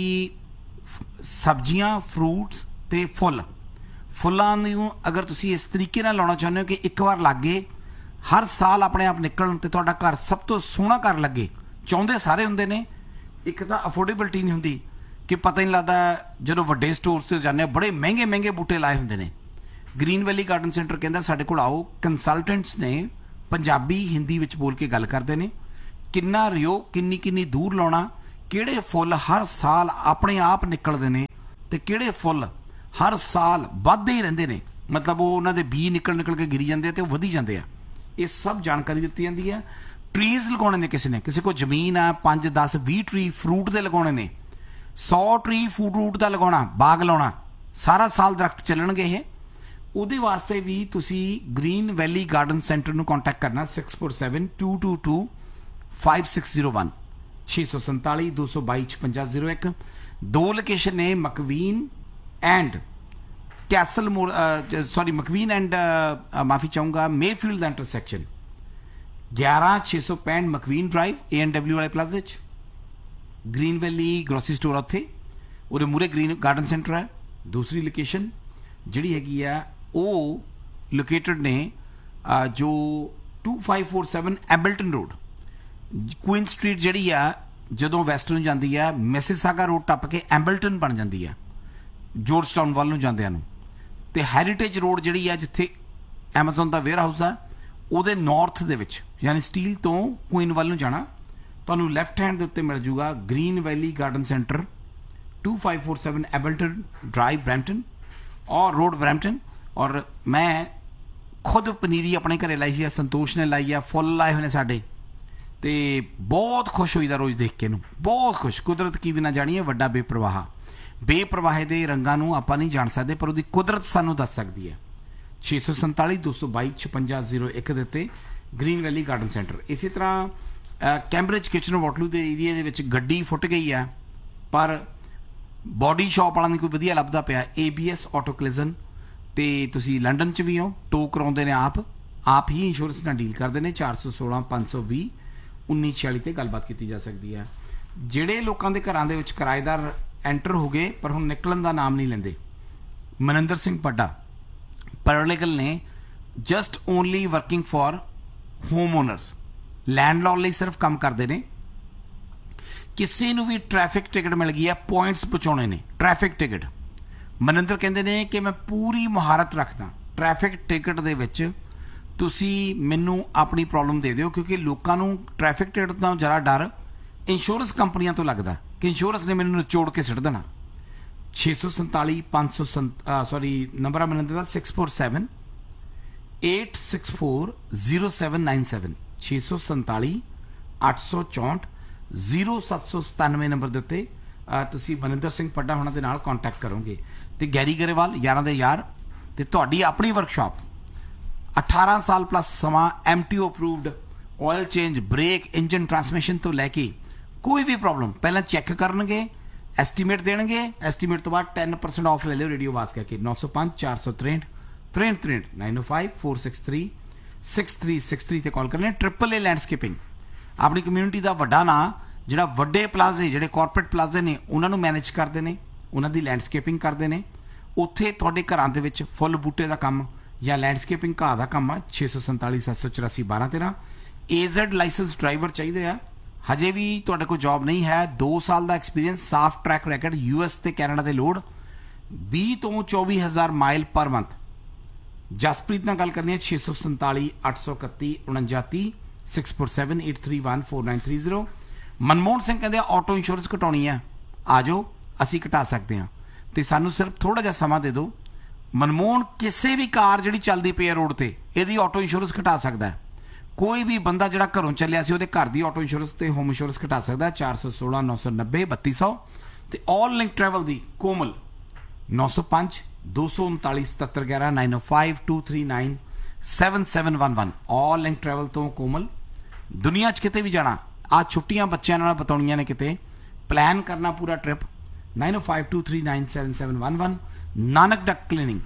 ਸਬਜ਼ੀਆਂ ਫਰੂਟਸ ਤੇ ਫੁੱਲ ਫੁੱਲਾਂ ਨੂੰ ਅਗਰ ਤੁਸੀਂ ਇਸ ਤਰੀਕੇ ਨਾਲ ਲਾਉਣਾ ਚਾਹੁੰਦੇ ਹੋ ਕਿ ਇੱਕ ਵਾਰ ਲੱਗੇ ਹਰ ਸਾਲ ਆਪਣੇ ਆਪ ਨਿਕਲਣ ਤੇ ਤੁਹਾਡਾ ਘਰ ਸਭ ਤੋਂ ਸੋਹਣਾ ਘਰ ਲੱਗੇ, ਚਾਹੁੰਦੇ ਸਾਰੇ ਹੁੰਦੇ ਨੇ। ਇੱਕ ਤਾਂ ਅਫੋਰਡੇਬਿਲਟੀ ਨਹੀਂ ਹੁੰਦੀ ਕਿ ਪਤਾ ਹੀ ਨਹੀਂ ਲੱਗਦਾ, ਜਦੋਂ ਵੱਡੇ ਸਟੋਰਸ ਤੇ ਜਾਂਦੇ ਆ ਬੜੇ ਮਹਿੰਗੇ ਮਹਿੰਗੇ ਬੂਟੇ ਲਾਏ ਹੁੰਦੇ ਨੇ। ਗ੍ਰੀਨ ਵੈਲੀ ਗਾਰਡਨ ਸੈਂਟਰ ਕਹਿੰਦਾ ਸਾਡੇ ਕੋਲ ਆਓ, ਕੰਸਲਟੈਂਟਸ ਨੇ ਪੰਜਾਬੀ ਹਿੰਦੀ ਵਿੱਚ ਬੋਲ ਕੇ ਗੱਲ ਕਰਦੇ ਨੇ, ਕਿੰਨਾ ਰਿਓ ਕਿੰਨੀ ਕਿੰਨੀ ਦੂਰ ਲਾਉਣਾ, ਕਿਹੜੇ ਫੁੱਲ ਹਰ ਸਾਲ ਆਪਣੇ ਆਪ ਨਿਕਲਦੇ ਨੇ ਤੇ ਕਿਹੜੇ ਫੁੱਲ ਹਰ ਸਾਲ ਵੱਧਦੇ ਹੀ ਰਹਿੰਦੇ ਨੇ, ਮਤਲਬ ਉਹ ਉਹਨਾਂ ਦੇ ਬੀਜ ਨਿਕਲ ਨਿਕਲ ਕੇ ਗਿਰੀ ਜਾਂਦੇ ਆ ਤੇ ਉਹ ਵਧੀ ਜਾਂਦੇ ਆ। ਇਹ ਸਭ ਜਾਣਕਾਰੀ ਦਿੱਤੀ ਜਾਂਦੀ ਹੈ। ਟਰੀਜ਼ ਲਗਾਉਣੇ ਨੇ ਕਿਸੇ ਨੇ, ਕਿਸੇ ਕੋਲ ਜ਼ਮੀਨ ਆ ਪੰਜ ਦਸ ਵੀਹ ਟਰੀ ਫਰੂਟ ਦੇ ਲਗਾਉਣੇ ਨੇ, ਸੌ ਟਰੀ ਫਰੂਟ ਦਾ ਲਗਾਉਣਾ, ਬਾਗ ਲਾਉਣਾ, ਸਾਰਾ ਸਾਲ ਦਰਖਤ ਚੱਲਣਗੇ ਇਹ। ਉਹਦੇ ਵਾਸਤੇ ਵੀ ਤੁਸੀਂ ਗ੍ਰੀਨ ਵੈਲੀ ਗਾਰਡਨ ਸੈਂਟਰ ਨੂੰ ਕੰਟੈਕਟ ਕਰਨਾ six four seven to to to five six zero one ਛੇ ਸੌ ਸੰਤਾਲੀ ਦੋ ਸੌ ਬਾਈ ਛਪੰਜਾ ਜ਼ੀਰੋ ਇੱਕ। ਦੋ ਲੋਕੇਸ਼ਨ ਨੇ ਮਕਵੀਨ and Castell more sorry ਮਕਵੀਨ and ਮਾਫੀ ਚਾਹੂੰਗਾ ਮੇਫੀਲਡ ਦਾ ਇੰਟਰਸੈਕਸ਼ਨ ਗਿਆਰਾਂ ਛੇ ਸੌ ਪੈਂਹਠ ਮਕਵੀਨ ਡਰਾਈਵ ਏ ਐਂਡ ਡਬਲਿਊ ਵਾਲੇ ਪਲਾਜ਼ਾ 'ਚ ਗ੍ਰੀਨ ਵੈਲੀ ਗਰੋਸਰੀ ਸਟੋਰ ਉੱਥੇ ਉਹਦੇ ਮੂਹਰੇ ਗ੍ਰੀਨ ਗਾਰਡਨ ਸੈਂਟਰ ਹੈ। ਦੂਸਰੀ ਲੋਕੇਸ਼ਨ ਜਿਹੜੀ ਹੈਗੀ ਆ ਉਹ ਲੋਕੇਟਡ ਨੇ ਜੋ to five four seven ਐਬਲਟਨ road Queen street ਜਿਹੜੀ ਆ ਜਦੋਂ ਵੈਸਟ ਨੂੰ ਜਾਂਦੀ ਆ ਮਿਸਿਸਾਗਾ ਰੋਡ ਟੱਪ ਕੇ ਐਂਬਲਟਨ ਬਣ ਜਾਂਦੀ ਆ ਜੋਰਜਟਾਊਨ ਵੱਲ ਨੂੰ ਜਾਂਦਿਆਂ ਨੂੰ, ਤੇ ਹੈਰੀਟੇਜ ਰੋਡ ਜਿਹੜੀ ਆ ਜਿੱਥੇ ਐਮਾਜ਼ਨ ਦਾ ਵੇਅਰ ਹਾਊਸ ਆ ਉਹਦੇ ਨਾਰਥ ਦੇ ਵਿੱਚ ਯਾਨੀ ਸਟੀਲ ਤੋਂ ਕੁਈਨ ਵੱਲ ਨੂੰ ਜਾਣਾ ਤੁਹਾਨੂੰ ਲੈਫਟ ਹੈਂਡ ਦੇ ਉੱਤੇ ਮਿਲ ਜੂਗਾ green valley garden centre to five four seven ਐਬਲਟਨ drive Brampton ਔਰ ਰੋਡ ਬਰੈਂਪਟਨ। ਔਰ ਮੈਂ ਖੁਦ ਪਨੀਰੀ ਆਪਣੇ ਘਰੇ ਲਾਈ ਆ, ਸੰਤੋਸ਼ ਨੇ ਲਾਈ ਆ, ਫੁੱਲ ਲਾਏ ਹੋਏ ਨੇ ਸਾਡੇ, ਤੇ ਬਹੁਤ ਖੁਸ਼ ਹੋਈਦਾ ਰੋਜ਼ ਦੇਖ ਕੇ ਨੂੰ, ਬਹੁਤ ਖੁਸ਼। ਕੁਦਰਤ ਕੀ ਵੀ ਨਾ ਜਾਣੀਏ ਵੱਡਾ ਬੇਪਰਵਾਹ, ਬੇਪਰਵਾਹੇ ਦੇ ਰੰਗਾਂ ਨੂੰ ਆਪਾਂ ਨਹੀਂ ਜਾਣ ਸਕਦੇ ਪਰ ਉਹਦੀ ਕੁਦਰਤ ਸਾਨੂੰ ਦੱਸ ਸਕਦੀ ਹੈ। ਛੇ ਸੌ ਸੰਤਾਲੀ ਦੋ ਸੌ ਬਾਈ ਛਪੰਜਾ ਜ਼ੀਰੋ ਇੱਕ ਦੇ ਉੱਤੇ ਗ੍ਰੀਨ ਵੈਲੀ ਗਾਰਡਨ ਸੈਂਟਰ। ਇਸੇ ਤਰ੍ਹਾਂ ਕੈਂਬਰਿਜ ਕਿਚਨਰ ਵਾਟਲੂ ਦੇ ਏਰੀਏ ਦੇ ਵਿੱਚ ਗੱਡੀ ਫੁੱਟ ਗਈ ਆ ਪਰ ਬੋਡੀ ਸ਼ਾਪ ਵਾਲਾ ਨਹੀਂ ਕੋਈ ਵਧੀਆ ਲੱਭਦਾ ਪਿਆ, ਏ ਬੀ ਐਸ ਆਟੋ ਕਲਿਜ਼ਨ, ਤੇ ਤੁਸੀਂ ਲੰਡਨ 'ਚ ਵੀ ਹੋ, ਟੋ ਕਰਾਉਂਦੇ ਨੇ ਆਪ ਆਪ ਹੀ ਇੰਸ਼ੋਰੈਂਸ ਨਾਲ ਡੀਲ ਕਰਦੇ ਨੇ। ਚਾਰ ਸੌ ਸੋਲਾਂ ਪੰਜ ਸੌ ਵੀਹ ਉੱਨੀ ਛਿਆਲੀ ਤੇ ਗੱਲਬਾਤ ਕੀਤੀ ਜਾ ਸਕਦੀ ਹੈ। ਜਿਹੜੇ ਲੋਕਾਂ ਦੇ ਘਰਾਂ ਦੇ ਵਿੱਚ ਕਿਰਾਏਦਾਰ ਐਂਟਰ ਹੋ ਗਏ ਪਰ ਹੁਣ ਨਿਕਲਣ ਦਾ ਨਾਮ ਨਹੀਂ ਲੈਂਦੇ, ਮਨਿੰਦਰ ਸਿੰਘ ਪੱਡਾ ਪੈਰਾਲੀਗਲ ਨੇ, just only working for home honours, ਲੈਂਡਲॉर्ड ਲਈ ਸਿਰਫ ਕੰਮ ਕਰਦੇ ਨੇ। ਕਿਸੇ ਨੂੰ ਵੀ ਟ੍ਰੈਫਿਕ ਟਿਕਟ ਮਿਲ ਗਈ ਹੈ, ਪੁਆਇੰਟਸ ਪਹੁੰਚਾਉਣੇ ਨੇ ਟ੍ਰੈਫਿਕ ਟਿਕਟ। ਮਨਿੰਦਰ ਕਹਿੰਦੇ ਨੇ ਕਿ ਮੈਂ ਪੂਰੀ ਮਹਾਰਤ ਰੱਖਦਾ ਟ੍ਰੈਫਿਕ ਟਿਕਟ ਦੇ ਵਿੱਚ, ਤੁਸੀਂ ਮੈਨੂੰ ਆਪਣੀ ਪ੍ਰੋਬਲਮ ਦੇ ਦਿਓ, ਕਿਉਂਕਿ ਲੋਕਾਂ ਨੂੰ ਟ੍ਰੈਫਿਕ ਟਿਕਟ ਤੋਂ ਜ਼ਿਆਦਾ ਡਰ ਇੰਸ਼ੋਰੈਂਸ ਕੰਪਨੀਆਂ ਤੋਂ ਲੱਗਦਾ ਕਿ ਇੰਸ਼ੋਰੈਂਸ ਨੇ ਮੈਨੂੰ ਨਿਚੋੜ ਕੇ ਸਿੱਟ ਦੇਣਾ। ਛੇ ਸੌ ਸੰਤਾਲੀ ਪੰਜ ਸੌ ਸੌਰੀ ਨੰਬਰ ਆ ਮਨਿੰਦਰ ਦਾ six four seven eight six four zero seven nine seven ਛੇ ਸੌ ਸੰਤਾਲੀ ਅੱਠ ਸੌ ਚੌਂਹਠ ਜ਼ੀਰੋ ਸੱਤ ਸੌ ਸਤਾਨਵੇਂ ਨੰਬਰ ਦੇ ਉੱਤੇ ਅ, ਤੁਸੀਂ ਮਨਿੰਦਰ ਸਿੰਘ ਪੱਡਾ ਹੋਣਾ ਦੇ ਨਾਲ ਕੰਟੈਕਟ ਕਰੋਗੇ। ਤੇ ਗੈਰੀ ਗਰੇਵਾਲ ਯਾਰਾਂ ਦੇ ਯਾਰ ਤੇ ਤੁਹਾਡੀ ਆਪਣੀ ਵਰਕਸ਼ਾਪ ਅਠਾਰਾਂ ਸਾਲ ਪਲੱਸ ਸਮਾਂ, M T O approved, oil change, break, engine, transmission ਤੋਂ ਲੈ ਕੇ ਕੋਈ ਵੀ ਪ੍ਰੋਬਲਮ ਪਹਿਲਾਂ ਚੈੱਕ ਕਰਨਗੇ, ਐਸਟੀਮੇਟ ਦੇਣਗੇ, ਐਸਟੀਮੇਟ ਤੋਂ ਬਾਅਦ ਦਸ ਪਰਸੈਂਟ ਆਫ ਲੈ ਲਿਓ ਰੇਡੀਓ ਆਵਾਜ਼ ਕਹਿ ਕੇ। ਨੌ ਸੌ ਪੰਜ ਚਾਰ ਸੌ ਤਰੇਂਹਠ ਤਰੇਂਹਠ ਤਰੇਂਹਠ ਨਾਈਨ ਓ five four six three six three six three ਤੇ ਕਾਲ ਕਰਨੀ। ਟ੍ਰਿਪਲ ਏ ਲੈਂਡਸਕੇਪਿੰਗ ਆਪਣੀ ਕਮਿਊਨਿਟੀ ਦਾ ਵੱਡਾ ਨਾਂ, ਜਿਹੜਾ ਵੱਡੇ ਪਲਾਜ਼ੇ ਜਿਹੜੇ ਕਾਰਪੋਰੇਟ ਪਲਾਜ਼ੇ ਨੇ ਉਹਨਾਂ ਨੂੰ ਮੈਨੇਜ ਕਰਦੇ ਨੇ, ਉਹਨਾਂ ਦੀ ਲੈਂਡਸਕੇਪਿੰਗ ਕਰਦੇ ਨੇ। ਉੱਥੇ ਤੁਹਾਡੇ ਘਰਾਂ ਦੇ ਵਿੱਚ ਫੁੱਲ ਬੂਟੇ ਦਾ ਕੰਮ ਜਾਂ ਲੈਂਡਸਕੇਪਿੰਗ ਘਾਹ ਦਾ ਕੰਮ ਆ। ਛੇ ਸੌ ਸੰਤਾਲੀ ਸੱਤ ਸੌ ਚੁਰਾਸੀ ਬਾਰਾਂ ਤੇਰਾਂ ਏਜ਼ਡ ਲਾਇਸੈਂਸ ਡਰਾਈਵਰ ਚਾਹੀਦੇ ਆ। ਹਜੇ ਵੀ ਤੁਹਾਡੇ ਕੋਲ ਜੌਬ ਨਹੀਂ ਹੈ, ਦੋ ਸਾਲ ਦਾ ਐਕਸਪੀਰੀਅੰਸ, ਸਾਫ ਟਰੈਕ ਰੈਕਡ, ਯੂ ਐਸ ਤੇ ਕੈਨੇਡਾ ਦੇ ਲੋੜ, ਵੀਹ ਤੋਂ ਚੌਵੀ ਹਜ਼ਾਰ ਮਾਈਲ ਪਰ ਮੰਥ। ਜਸਪ੍ਰੀਤ ਨਾਲ ਗੱਲ ਕਰਨੀ ਹੈ ਛੇ ਸੌ ਸੰਤਾਲੀ ਅੱਠ ਸੌ ਇਕੱਤੀ ਉਣੰਜਾ ਤੀਹ six four seven eight three one four nine three zero. Manmohan Singh ਕਹਿੰਦੇ ਆਟੋ ਇੰਸ਼ੋਰੈਂਸ ਘਟਾਉਣੀ ਹੈ, ਆ ਜਾਓ ਅਸੀਂ ਘਟਾ ਸਕਦੇ ਹਾਂ ਤੇ ਸਾਨੂੰ ਸਿਰਫ ਥੋੜਾ ਜਿਹਾ ਸਮਾਂ ਦੇ ਦਿਓ। ਮਨਮੋਹਨ ਕਿਸੇ ਵੀ ਕਾਰ ਜਿਹੜੀ ਚੱਲਦੀ ਪਈ ਹੈ ਰੋਡ ਤੇ ਇਹਦੀ ਆਟੋ ਇੰਸ਼ੋਰੈਂਸ ਘਟਾ ਸਕਦਾ ਹੈ। ਕੋਈ ਵੀ ਬੰਦਾ ਜਿਹੜਾ ਘਰੋਂ ਚੱਲਿਆ ਸੀ ਉਹਦੇ ਘਰ ਦੀ ਆਟੋ ਇੰਸ਼ੋਰੈਂਸ ਤੇ ਹੋਮ ਇੰਸ਼ੋਰੈਂਸ ਘਟਾ ਸਕਦਾ। ਚਾਰ ਸੌ ਸੋਲਾਂ ਨੌ ਸੌ ਨੱਬੇ ਬੱਤੀ ਸੌ ਤੇ ਆਲ ਲਿੰਕ ਟਰੈਵਲ ਦੀ ਕੋਮਲ ਨੌ ਸੌ ਪੰਜ ਦੋ ਸੌ ਉਨਤਾਲੀ ਸਤੱਤਰ ਗਿਆਰਾਂ ਨਾਈਨ ਓ five two three nine seven seven one one. ਆਲ ਲਿੰਕ ਟਰੈਵਲ ਤੋਂ ਕੋਮਲ। ਦੁਨੀਆ 'ਚ ਕਿਤੇ ਵੀ ਜਾਣਾ, ਆ ਛੁੱਟੀਆਂ ਬੱਚਿਆਂ ਨਾਲ ਬਤਾਉਣੀਆਂ ਨੇ, ਕਿਤੇ ਪਲਾਨ ਕਰਨਾ ਪੂਰਾ ਟ੍ਰਿਪ, ਨਾਈਨ ਓ five two three nine seven seven one one. Nanak Duckett cleaning,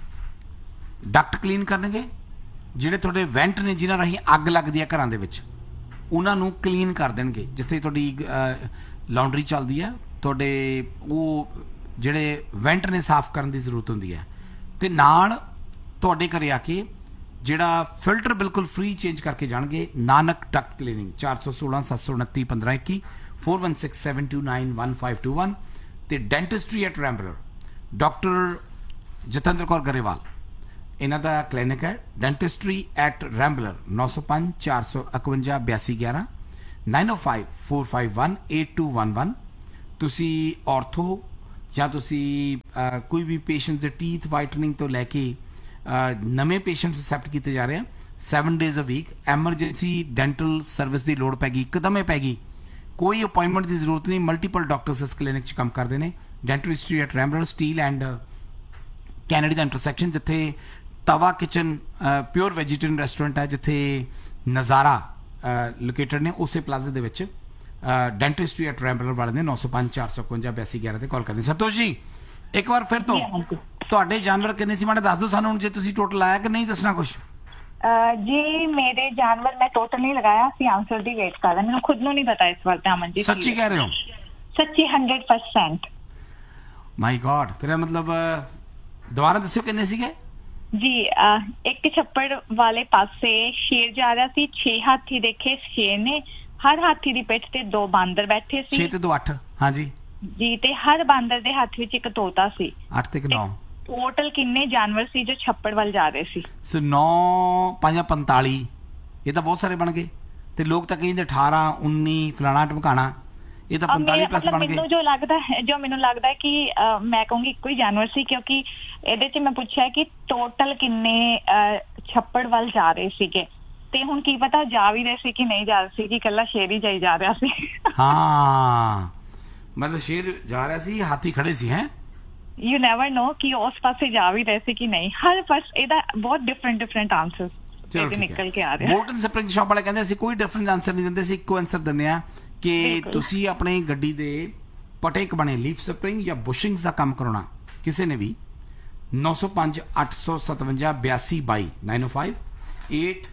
Duckett clean ਕਰਨਗੇ, ਜਿਹੜੇ ਤੁਹਾਡੇ ਵੈਂਟ ਨੇ ਜਿਨ੍ਹਾਂ ਰਾਹੀਂ ਅੱਗ ਲੱਗਦੀ ਹੈ ਘਰਾਂ ਦੇ ਵਿੱਚ ਉਹਨਾਂ ਨੂੰ ਕਲੀਨ ਕਰ ਦੇਣਗੇ। ਜਿੱਥੇ ਤੁਹਾਡੀ ਲਾਉਂਡਰੀ ਚੱਲਦੀ ਹੈ ਤੁਹਾਡੇ ਉਹ ਜਿਹੜੇ ਵੈਂਟ ਨੇ ਸਾਫ਼ ਕਰਨ ਦੀ ਜ਼ਰੂਰਤ ਹੁੰਦੀ ਹੈ। ਤੇ ਨਾਲ ਤੁਹਾਡੇ ਘਰੇ ਆ ਕੇ ਜਿਹੜਾ ਫਿਲਟਰ ਬਿਲਕੁਲ ਫ੍ਰੀ ਚੇਂਜ ਕਰਕੇ ਜਾਣਗੇ। ਨਾਨਕ ਡਕਟ ਕਲੀਨਿੰਗ ਚਾਰ ਸੌ ਸੋਲਾਂ ਸੱਤ ਸੌ ਉਨੱਤੀ ਪੰਦਰਾਂ ਇੱਕੀ four one six seven to nine one five to one. ਤੇ ਡੈਂਟਿਸਟਰੀ ਐਟ ਰੈਂਬਲਰ ਡਾਕਟਰ ਜਤਿੰਦਰ ਕੌਰ ਗਰੇਵਾਲ ਇਹਨਾਂ ਦਾ ਕਲੀਨਿਕ ਹੈ। ਡੈਂਟਿਸਟਰੀ ਐਟ ਰੈਂਬਲਰ ਨੌ ਸੌ ਪੰਜ ਚਾਰ ਸੌ ਇਕਵੰਜਾ ਬਿਆਸੀ ਗਿਆਰਾਂ ਨਾਈਨ ਓ five four five one eight two one one. ਤੁਸੀਂ ਔਰਥੋ ਜਾਂ ਤੁਸੀਂ ਕੋਈ ਵੀ ਪੇਸ਼ੈਂਟ ਦੇ ਟੀਥ ਵਾਈਟਨਿੰਗ ਤੋਂ ਲੈ ਕੇ ਨਵੇਂ ਪੇਸ਼ੈਂਟਸ ਅਸੈਪਟ ਕੀਤੇ ਜਾ ਰਹੇ ਆ ਸੈਵਨ ਡੇਜ਼ ਅ ਵੀਕ। ਐਮਰਜੈਂਸੀ ਡੈਂਟਲ ਸਰਵਿਸ ਦੀ ਲੋੜ ਪੈ ਗਈ, ਇੱਕਦਮ ਹੀ ਪੈ ਗਈ, ਕੋਈ ਅਪਾਇੰਟਮੈਂਟ ਦੀ ਜ਼ਰੂਰਤ ਨਹੀਂ, ਮਲਟੀਪਲ ਡਾਕਟਰਸ ਇਸ ਕਲੀਨਿਕ 'ਚ ਕੰਮ ਕਰਦੇ ਨੇ। ਡੈਂਟਿਸਟਰੀ at ਰੈਂਬਲਰ steel and Kennedy the intersection, ਜਿੱਥੇ ਤਵਾ ਕਿਚਨ ਪਿਓਰ ਵੈਜੀਟੇਰੀਅਨ ਰੈਸਟੋਰੈਂਟ ਹੈ, ਜਿੱਥੇ ਨਜ਼ਾਰਾ ਲੋਕੇਟਡ ਨੇ ਉਸੇ ਪਲਾਜ਼ੇ ਦੇ ਵਿੱਚ। ਡੈਂਟਿਸਟਰੀ ਐਟ ਰੈਂਬਲਰ ਵਾਲੇ ਨੇ ਨੌ ਸੌ ਪੰਜ ਚਾਰ ਸੌ ਇਕਵੰਜਾ ਬਿਆਸੀ ਗਿਆਰਾਂ ਤੇ ਕਾਲ ਕਰਨੀ। ਸੰਤੋਸ਼ ਜੀ ਇੱਕ ਵਾਰ ਫਿਰ ਤੋਂ ਤੁਹਾਡੇ ਜਾਨਵਰ ਕਿੰਨੇ ਸੀ ਮਾੜੇ ਦੱਸ ਦਿਓ ਸਾਨੂੰ, ਜੇ ਤੁਸੀਂ ਟੋਟਲ ਲਾਇਆ ਕਿ ਨਹੀਂ ਦੱਸਣਾ ਕੁਛ। ਜੀ ਮੇਰੇ ਜਾਨਵਰ ਮੈਂ ਟੋਟਲ ਨਹੀਂ ਲਗਾਇਆ, ਅਸੀਂ ਆਨਸਰ ਦੀ ਵੇਟ ਕਰ ਰਹੇ, ਮੈਨੂੰ ਖੁਦ ਨੂੰ ਨਹੀਂ ਪਤਾ ਇਸ ਵਾਰ ਤਾਂ। ਅਮਨ ਜੀ ਸੱਚੀ ਕਹਿ ਰਹੇ ਹੋ? ਸੱਚੀ ਹੰਡਰਡ ਪਰਸੈਂਟ। ਮਾਈ ਗॉड, ਫਿਰ ਮਤਲਬ ਦੁਬਾਰਾ ਦੱਸਿਓ ਕਿੰਨੇ ਸੀਗੇ ਜੀ। ਇੱਕ ਛੱਪੜ ਵਾਲੇ ਪਾਸੇ ਸ਼ੇਰ ਜਾ ਰਿਹਾ ਸੀ, ਛੇ ਹਾਥੀ ਦੇਖੇ ਸ਼ੇਰ ਨੇ, ਹਰ ਹਾਥੀ ਦੀ ਪਿੱਠ ਤੇ ਦੋ ਬਾਂਦਰ ਬੈਠੇ ਸੀ। ਛੇ ਤੇ ਦੋ ਅੱਠ। ਹਾਂਜੀ ਜੀ, ਤੇ ਹਰ ਬਾਂਦਰ ਦੇ ਹੱਥ ਵਿੱਚ ਇੱਕ ਤੋਤਾ ਸੀ। ਅੱਠ ਤੇ ਨੌ। ਟੋਟਲ ਕਿੰਨੇ ਜਾਨਵਰ ਸੀ ਜੋ ਛੱਪੜ ਵੱਲ ਜਾ ਰਹੇ ਸੀ? ਸੋ ਨੌ ਪੰਜ ਪੰਤਾਲੀ, ਇਹ ਤਾਂ ਬਹੁਤ ਸਾਰੇ ਬਣ ਗਏ। ਤੇ ਲੋਕ ਤਾਂ ਕਹਿੰਦੇ ਅਠਾਰਾਂ ਉੱਨੀ ਫਲਾਣਾ ਢਮਕਾਣਾ, ਇਹ ਤਾਂ ਪੰਤਾਲੀ ਪਲੱਸ ਬਣ ਗਏ। ਮੈਨੂੰ ਜੋ ਲੱਗਦਾ ਹੈ ਜੋ ਮੈਨੂੰ ਲੱਗਦਾ ਹੈ ਕਿ ਮੈਂ ਕਹੂੰਗੀ ਇੱਕੋ ਹੀ ਜਾਨਵਰ ਸੀ, ਕਿਉਂਕਿ ਇਹਦੇ 'ਚ ਮੈਂ ਪੁੱਛਿਆ ਕਿ ਟੋਟਲ ਕਿੰਨੇ ਛੱਪੜ ਵੱਲ ਜਾ ਰਹੇ ਸੀਗੇ, ਤੇ ਹੁਣ ਕੀ ਪਤਾ ਜਾ ਵੀ ਰਹੇ ਸੀ ਕਿ ਨਹੀਂ ਜਾ ਰਹੇ ਸੀ, ਕਿ ਇਕੱਲਾ ਸ਼ੇਰ ਹੀ ਜਾਈ ਜਾ ਰਿਹਾ ਸੀ। ਹਾਂ ਮਤਲਬ ਸ਼ੇਰ ਜਾ ਰਿਹਾ ਸੀ, ਹਾਥੀ ਖੜੇ ਸੀ। ਹੈ ਯੂ ਨੈਵਰ ਨੋ ਕਿ ਉਸ ਪਾਸੇ ਜਾ ਵੀ ਰਹੇ ਸੀ ਕਿ ਨਹੀਂ। ਹਰ ਪਾਸ ਇਹਦਾ ਬਹੁਤ ਡਿਫਰੈਂਟ ਡਿਫਰੈਂਟ ਆਨਸਰ ਨਿਕਲ ਕੇ ਆ ਰਿਹਾ। ਬੋਲਟਨ ਸਪਰਿੰਗ ਸ਼ਾਪ ਵਾਲੇ ਕਹਿੰਦੇ ਅਸੀਂ ਕੋਈ ਡਿਫਰੈਂਟ ਆਨਸਰ ਨਹੀਂ ਦਿੰਦੇ, ਅਸੀਂ ਇੱਕੋ ਆਨਸਰ ਦਿੰਦੇ ਆ ਕਿ ਤੁਸੀਂ ਆਪਣੀ ਗੱਡੀ ਦੇ ਪਟੇਕ ਬਣੇ ਲੀਫ ਸਪਰਿੰਗ ਜਾਂ ਬੁਸ਼ਿੰਗਸ ਦਾ ਕੰਮ ਕਰਾਉਣਾ ਕਿਸੇ ਨੇ ਵੀ ਨੌ ਸੌ ਪੰਜ ਅੱਠ ਸੌ ਸਤਵੰਜਾ ਬਿਆਸੀ ਬਾਈ nine O five eight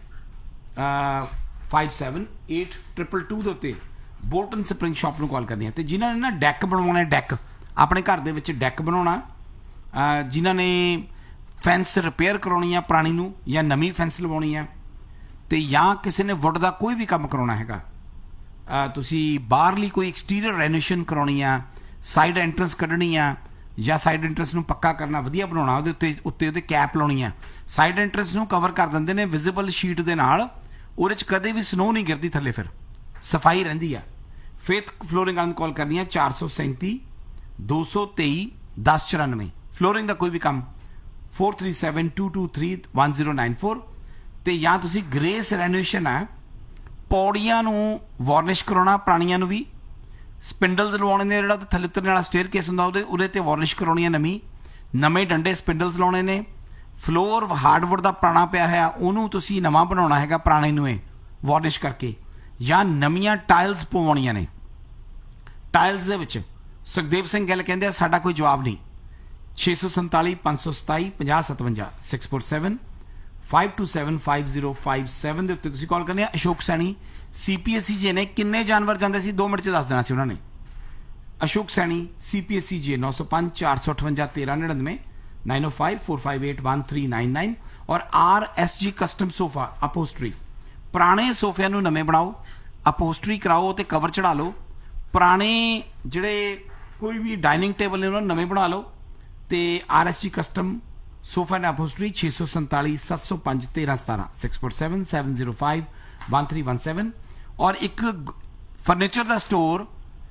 five seven eight triple to ਦੇ ਉੱਤੇ ਬੋਲਟਨ ਸਪਰਿੰਗ ਸ਼ਾਪ ਨੂੰ ਕਾਲ ਕਰਨੀ ਹੈ। ਤੇ ਜਿਨ੍ਹਾਂ ਨੇ ਨਾ ਡੈਕ ਬਣਵਾਉਣਾ, ਡੈਕ ਆਪਣੇ ਘਰ ਦੇ ਵਿੱਚ ਡੈਕ ਬਣਾਉਣਾ, ਜਿਨ੍ਹਾਂ ਨੇ ਫੈਂਸ ਰਿਪੇਅਰ ਕਰਾਉਣੀ ਆ ਪੁਰਾਣੀ ਨੂੰ ਜਾਂ ਨਵੀਂ ਫੈਂਸ ਲਵਾਉਣੀ ਆ, ਤੇ ਜਾਂ ਕਿਸੇ ਨੇ ਵੁੱਡ ਦਾ ਕੋਈ ਵੀ ਕੰਮ ਕਰਾਉਣਾ ਹੈਗਾ, ਤੁਸੀਂ ਬਾਹਰਲੀ ਕੋਈ ਐਕਸਟੀਰੀਅਰ ਰੈਨੋਵੇਸ਼ਨ ਕਰਾਉਣੀ ਆ, ਸਾਈਡ ਐਂਟਰੈਂਸ ਕੱਢਣੀ ਆ ਜਾਂ ਸਾਈਡ ਐਂਟਰੈਂਸ ਨੂੰ ਪੱਕਾ ਕਰਨਾ, ਵਧੀਆ ਬਣਾਉਣਾ, ਉਹਦੇ ਉੱਤੇ ਉੱਤੇ ਉਹਦੇ ਕੈਪ ਲਾਉਣੀ ਆ। ਸਾਈਡ ਐਂਟਰੈਂਸ ਨੂੰ ਕਵਰ ਕਰ ਦਿੰਦੇ ਨੇ ਵਿਜ਼ੀਬਲ ਸ਼ੀਟ ਦੇ ਨਾਲ, ਉਹਦੇ 'ਚ ਕਦੇ ਵੀ ਸਨੋ ਨਹੀਂ ਗਿਰਦੀ ਥੱਲੇ, ਫਿਰ ਸਫਾਈ ਰਹਿੰਦੀ ਆ। ਫੇਥ ਫਲੋਰਿੰਗ ਵਾਲਿਆਂ ਨੂੰ ਕਾਲ ਕਰਨੀ ਆ ਚਾਰ ਸੌ ਸੈਂਤੀ ਦੋ ਸੌ ਤੇਈ ਦਸ ਚੁਰਾਨਵੇਂ। ਫਲੋਰਿੰਗ ਦਾ ਕੋਈ ਵੀ ਕੰਮ four three seven to two three one zero nine four. ਤੇ ਜਾਂ ਤੁਸੀਂ ਗ੍ਰੇਸ ਰੈਨੋਵੇਸ਼ਨ ਆ ਪੌੜੀਆਂ ਨੂੰ ਵਾਰਨਿਸ਼ ਕਰਾਉਣਾ, ਪੁਰਾਣੀਆਂ ਨੂੰ ਵੀ ਸਪਿੰਡਲਸ ਲਵਾਉਣੇ ਨੇ, ਜਿਹੜਾ ਥੱਲੇ ਉਤਰਨ ਵਾਲਾ ਸਟੇਅਰ ਕੇਸ ਹੁੰਦਾ ਉਹਦੇ ਉਹਦੇ ਤੇ ਵਾਰਨਿਸ਼ ਕਰਾਉਣੀ ਹੈ ਨਵੀਂ, ਨਵੇਂ ਡੰਡੇ ਸਪਿੰਡਲਸ ਲਾਉਣੇ ਨੇ, ਫਲੋਰ ਹਾਰਡਵੁੱਡ ਦਾ ਪੁਰਾਣਾ ਪਿਆ ਹੋਇਆ ਉਹਨੂੰ ਤੁਸੀਂ ਨਵਾਂ ਬਣਾਉਣਾ ਹੈਗਾ, ਪੁਰਾਣੇ ਨੂੰ ਇਹ ਵਾਰਨਿਸ਼ ਕਰਕੇ, ਜਾਂ ਨਵੀਆਂ ਟਾਇਲਸ ਪਵਾਉਣੀਆਂ ਨੇ। ਟਾਇਲਸ ਦੇ ਵਿੱਚ ਸੁਖਦੇਵ ਸਿੰਘ ਗਿੱਲ ਕਹਿੰਦੇ ਆ ਸਾਡਾ ਕੋਈ ਜਵਾਬ ਨਹੀਂ। ਛੇ ਸੌ ਸੰਤਾਲੀ ਪੰਜ ਸੌ ਸਤਾਈ ਪੰਜਾਹ ਸਤਵੰਜਾ six four seven five to seven five zero five seven ਦੇ ਉੱਤੇ ਤੁਸੀਂ ਕਾਲ ਕਰਨੀ ਆ। ਅਸ਼ੋਕ ਸੈਣੀ ਸੀ ਪੀ ਐਸ ਈ ਜੇ ਨੇ, ਕਿੰਨੇ ਜਾਨਵਰ ਜਾਂਦੇ ਸੀ ਦੋ ਮਿੰਟ 'ਚ ਦੱਸ ਦੇਣਾ ਸੀ ਉਹਨਾਂ ਨੇ। ਅਸ਼ੋਕ ਸੈਣੀ ਸੀ ਪੀ ਐਸ ਈ ਜੇ ਨੌ ਸੌ ਪੰਜ ਚਾਰ ਸੌ ਅਠਵੰਜਾ ਤੇਰਾਂ ਨੜਿਨਵੇਂ ਨਾइन ओ five four five eight one three nine nine. और R S G custom sofa अपोस्ट्री, पुराने सोफिया नूं नवें बनाओ, अपोस्ट्री कराओ तो कवर चढ़ा लो, पुराने जिहड़े कोई भी डाइनिंग टेबल ने उन्होंने नवें बना लो। तो R S G custom sofa ने अपोस्ट्री छे सौ संताली सत्त सौ पंज तेरह सतारह six four seven seven zero five one three one seven. और एक फर्नीचर का स्टोर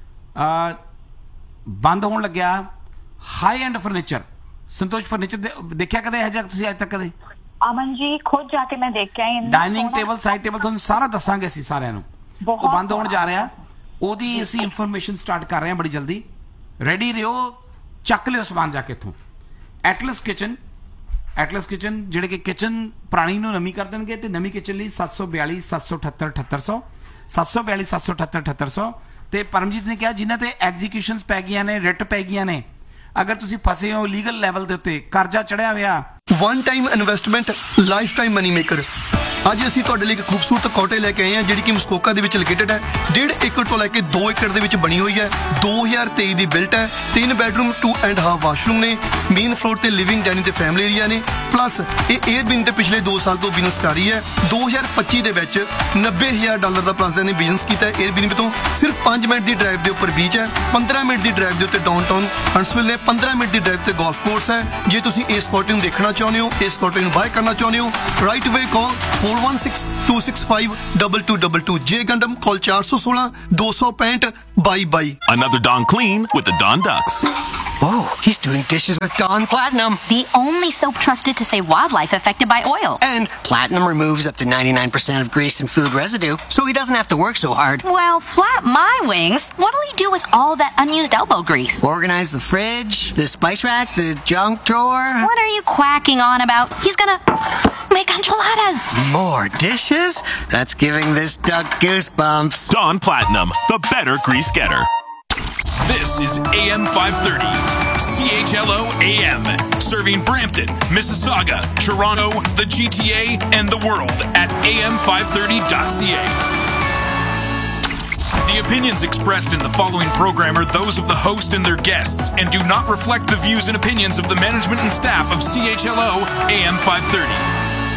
बंद होने लग्या, high and furniture, Santosh furniture दे, देखा कदे है तुसीं अज तक कदे? अमन जी खुद जाके मैं देख के आई। डाइनिंग टेबल साइड टेबल तुहानूं सारा दसांगे ਅਸੀਂ ਸਾਰਿਆਂ ਨੂੰ। ਉਹ ਬੰਦ ਹੋਣ ਜਾ ਰਿਹਾ, ਉਹਦੀ ਅਸੀਂ ਇਨਫੋਰਮੇਸ਼ਨ ਸਟਾਰਟ ਕਰ ਰਹੇ ਹਾਂ ਬੜੀ ਜਲਦੀ। ਰੈਡੀ ਰਹੋ, ਚੱਕ ਲਿਓ ਸਮਾਨ ਜਾ ਕੇ ਇੱਥੋਂ। ਐਟਲਸ ਕਿਚਨ, ਐਟਲਸ ਕਿਚਨ ਜਿਹੜੇ ਕਿ ਕਿਚਨ ਪੁਰਾਣੀ ਨੂੰ ਨਵੀਂ ਕਰ ਦੇਣਗੇ, ਤੇ ਨਵੀਂ ਕਿਚਨ ਲਈ ਸੱਤ ਸੌ ਬਿਆਲੀ ਸੱਤ ਸੌ ਅਠੱਤਰ ਅਠੱਤਰ ਸੌ ਸੱਤ ਸੌ ਬਿਆਲੀ ਸੱਤ ਸੌ ਅਠੱਤਰ ਅਠੱਤਰ ਸੌ। ਤੇ ਪਰਮਜੀਤ ਨੇ ਕਿਹਾ ਜਿਨ੍ਹਾਂ ਤੇ ਐਗਜ਼ੀਕਿਊਸ਼ਨਸ ਪੈ ਗਈਆਂ ਨੇ, ਰਿਟ ਪੈ ਗਈਆਂ ਨੇ, ਅਗਰ ਤੁਸੀਂ ਫਸੇ ਹੋ ਲੀਗਲ ਲੈਵਲ ਦੇ ਉੱਤੇ, ਕਰਜ਼ਾ ਚੜਿਆ ਹੋਇਆ, one time investment life time money maker. ਅੱਜ ਅਸੀਂ ਤੁਹਾਡੇ ਲਈ ਇੱਕ ਖੂਬਸੂਰਤ ਕੋਟੇ ਲੈ ਕੇ ਆਏ ਹਾਂ ਜਿਹੜੀ ਕਿ ਮਸਕੋਕਾ ਦੇ ਵਿੱਚ ਲੋਕੇਟਡ ਹੈ। ਡੇਢ ਏਕੜ ਤੋਂ ਲੈ ਕੇ ਦੋ ਏਕੜ ਦੇ ਵਿੱਚ ਬਣੀ ਹੋਈ ਹੈ। ਦੋ ਹਜ਼ਾਰ ਤੇਈ ਦੀ ਬਿਲਟ ਹੈ। ਤਿੰਨ bedroom to and half washroom ਨੇ। ਮੇਨ ਫਲੋਰ ਤੇ ਲਿਵਿੰਗ ਡਾਈਨਿੰਗ ਤੇ ਫੈਮਿਲੀ ਏਰੀਆ ਨੇ। ਪਲੱਸ ਇਹ 에ਅਰਬੀਐਨ ਤੇ ਪਿਛਲੇ ਦੋ ਸਾਲ ਤੋਂ ਬਿਜ਼ਨਸ ਕਰ ਰਹੀ ਹੈ। ਦੋ ਹਜ਼ਾਰ ਪੱਚੀ ਦੇ ਵਿੱਚ ਨੱਬੇ ਹਜ਼ਾਰ ਡਾਲਰ ਦਾ ਪਲਾਜ਼ਾ ਨੇ ਬਿਜ਼ਨਸ ਕੀਤਾ ਹੈ 에ਅਰਬੀਐਨ ਤੋਂ। ਸਿਰਫ ਪੰਜ ਮਿੰਟ ਦੀ ਡਰਾਈਵ ਦੇ ਉੱਪਰ ਬੀਚ ਹੈ, ਪੰਦਰਾਂ ਮਿੰਟ ਦੀ ਡਰਾਈਵ ਦੇ ਉੱਤੇ ਡਾਊਨਟਾਊਨ ਹੰਟਸਵਿਲ ਨੇ, ਪੰਦਰਾਂ ਮਿੰਟ ਦੀ ਡਰਾਈਵ ਤੇ ਗੋਲਫ ਕੋਰਸ ਹੈ। ਜੇ ਤੁਸੀਂ ਇਸ ਕੋਟੇ ਨੂੰ ਦੇਖਣਾ ਚਾਹੁੰਦੇ ਹੋ, ਇਸ ਕੋਟੇ ਨੂੰ ਬਾਏ ਕਰਨਾ ਚਾਹੁੰਦੇ ਹੋ, right way call four one six to six five double two double two. J गंडम call चार सौ सोलह दो सौ पैंठ by by. Another Dawn clean with the Dawn Ducks. Oh, he's doing dishes with Dawn Platinum. The only soap trusted to save wildlife affected by oil. And Platinum removes up to ninety-nine percent of grease and food residue, so he doesn't have to work so hard. Well, flap my wings. What'll he do with all that unused elbow grease? Organize the fridge, the spice rack, the junk drawer. What are you quacking on about? He's gonna make enchiladas. More dishes? That's giving this duck goosebumps. Dawn Platinum, the better grease getter. This is A M five thirty, C H L O A M, serving Brampton, Mississauga, Toronto, the G T A, and the world at A M five thirty dot C A. The opinions expressed in the following program are those of the host and their guests and do not reflect the views and opinions of the management and staff of C H L O A M five thirty.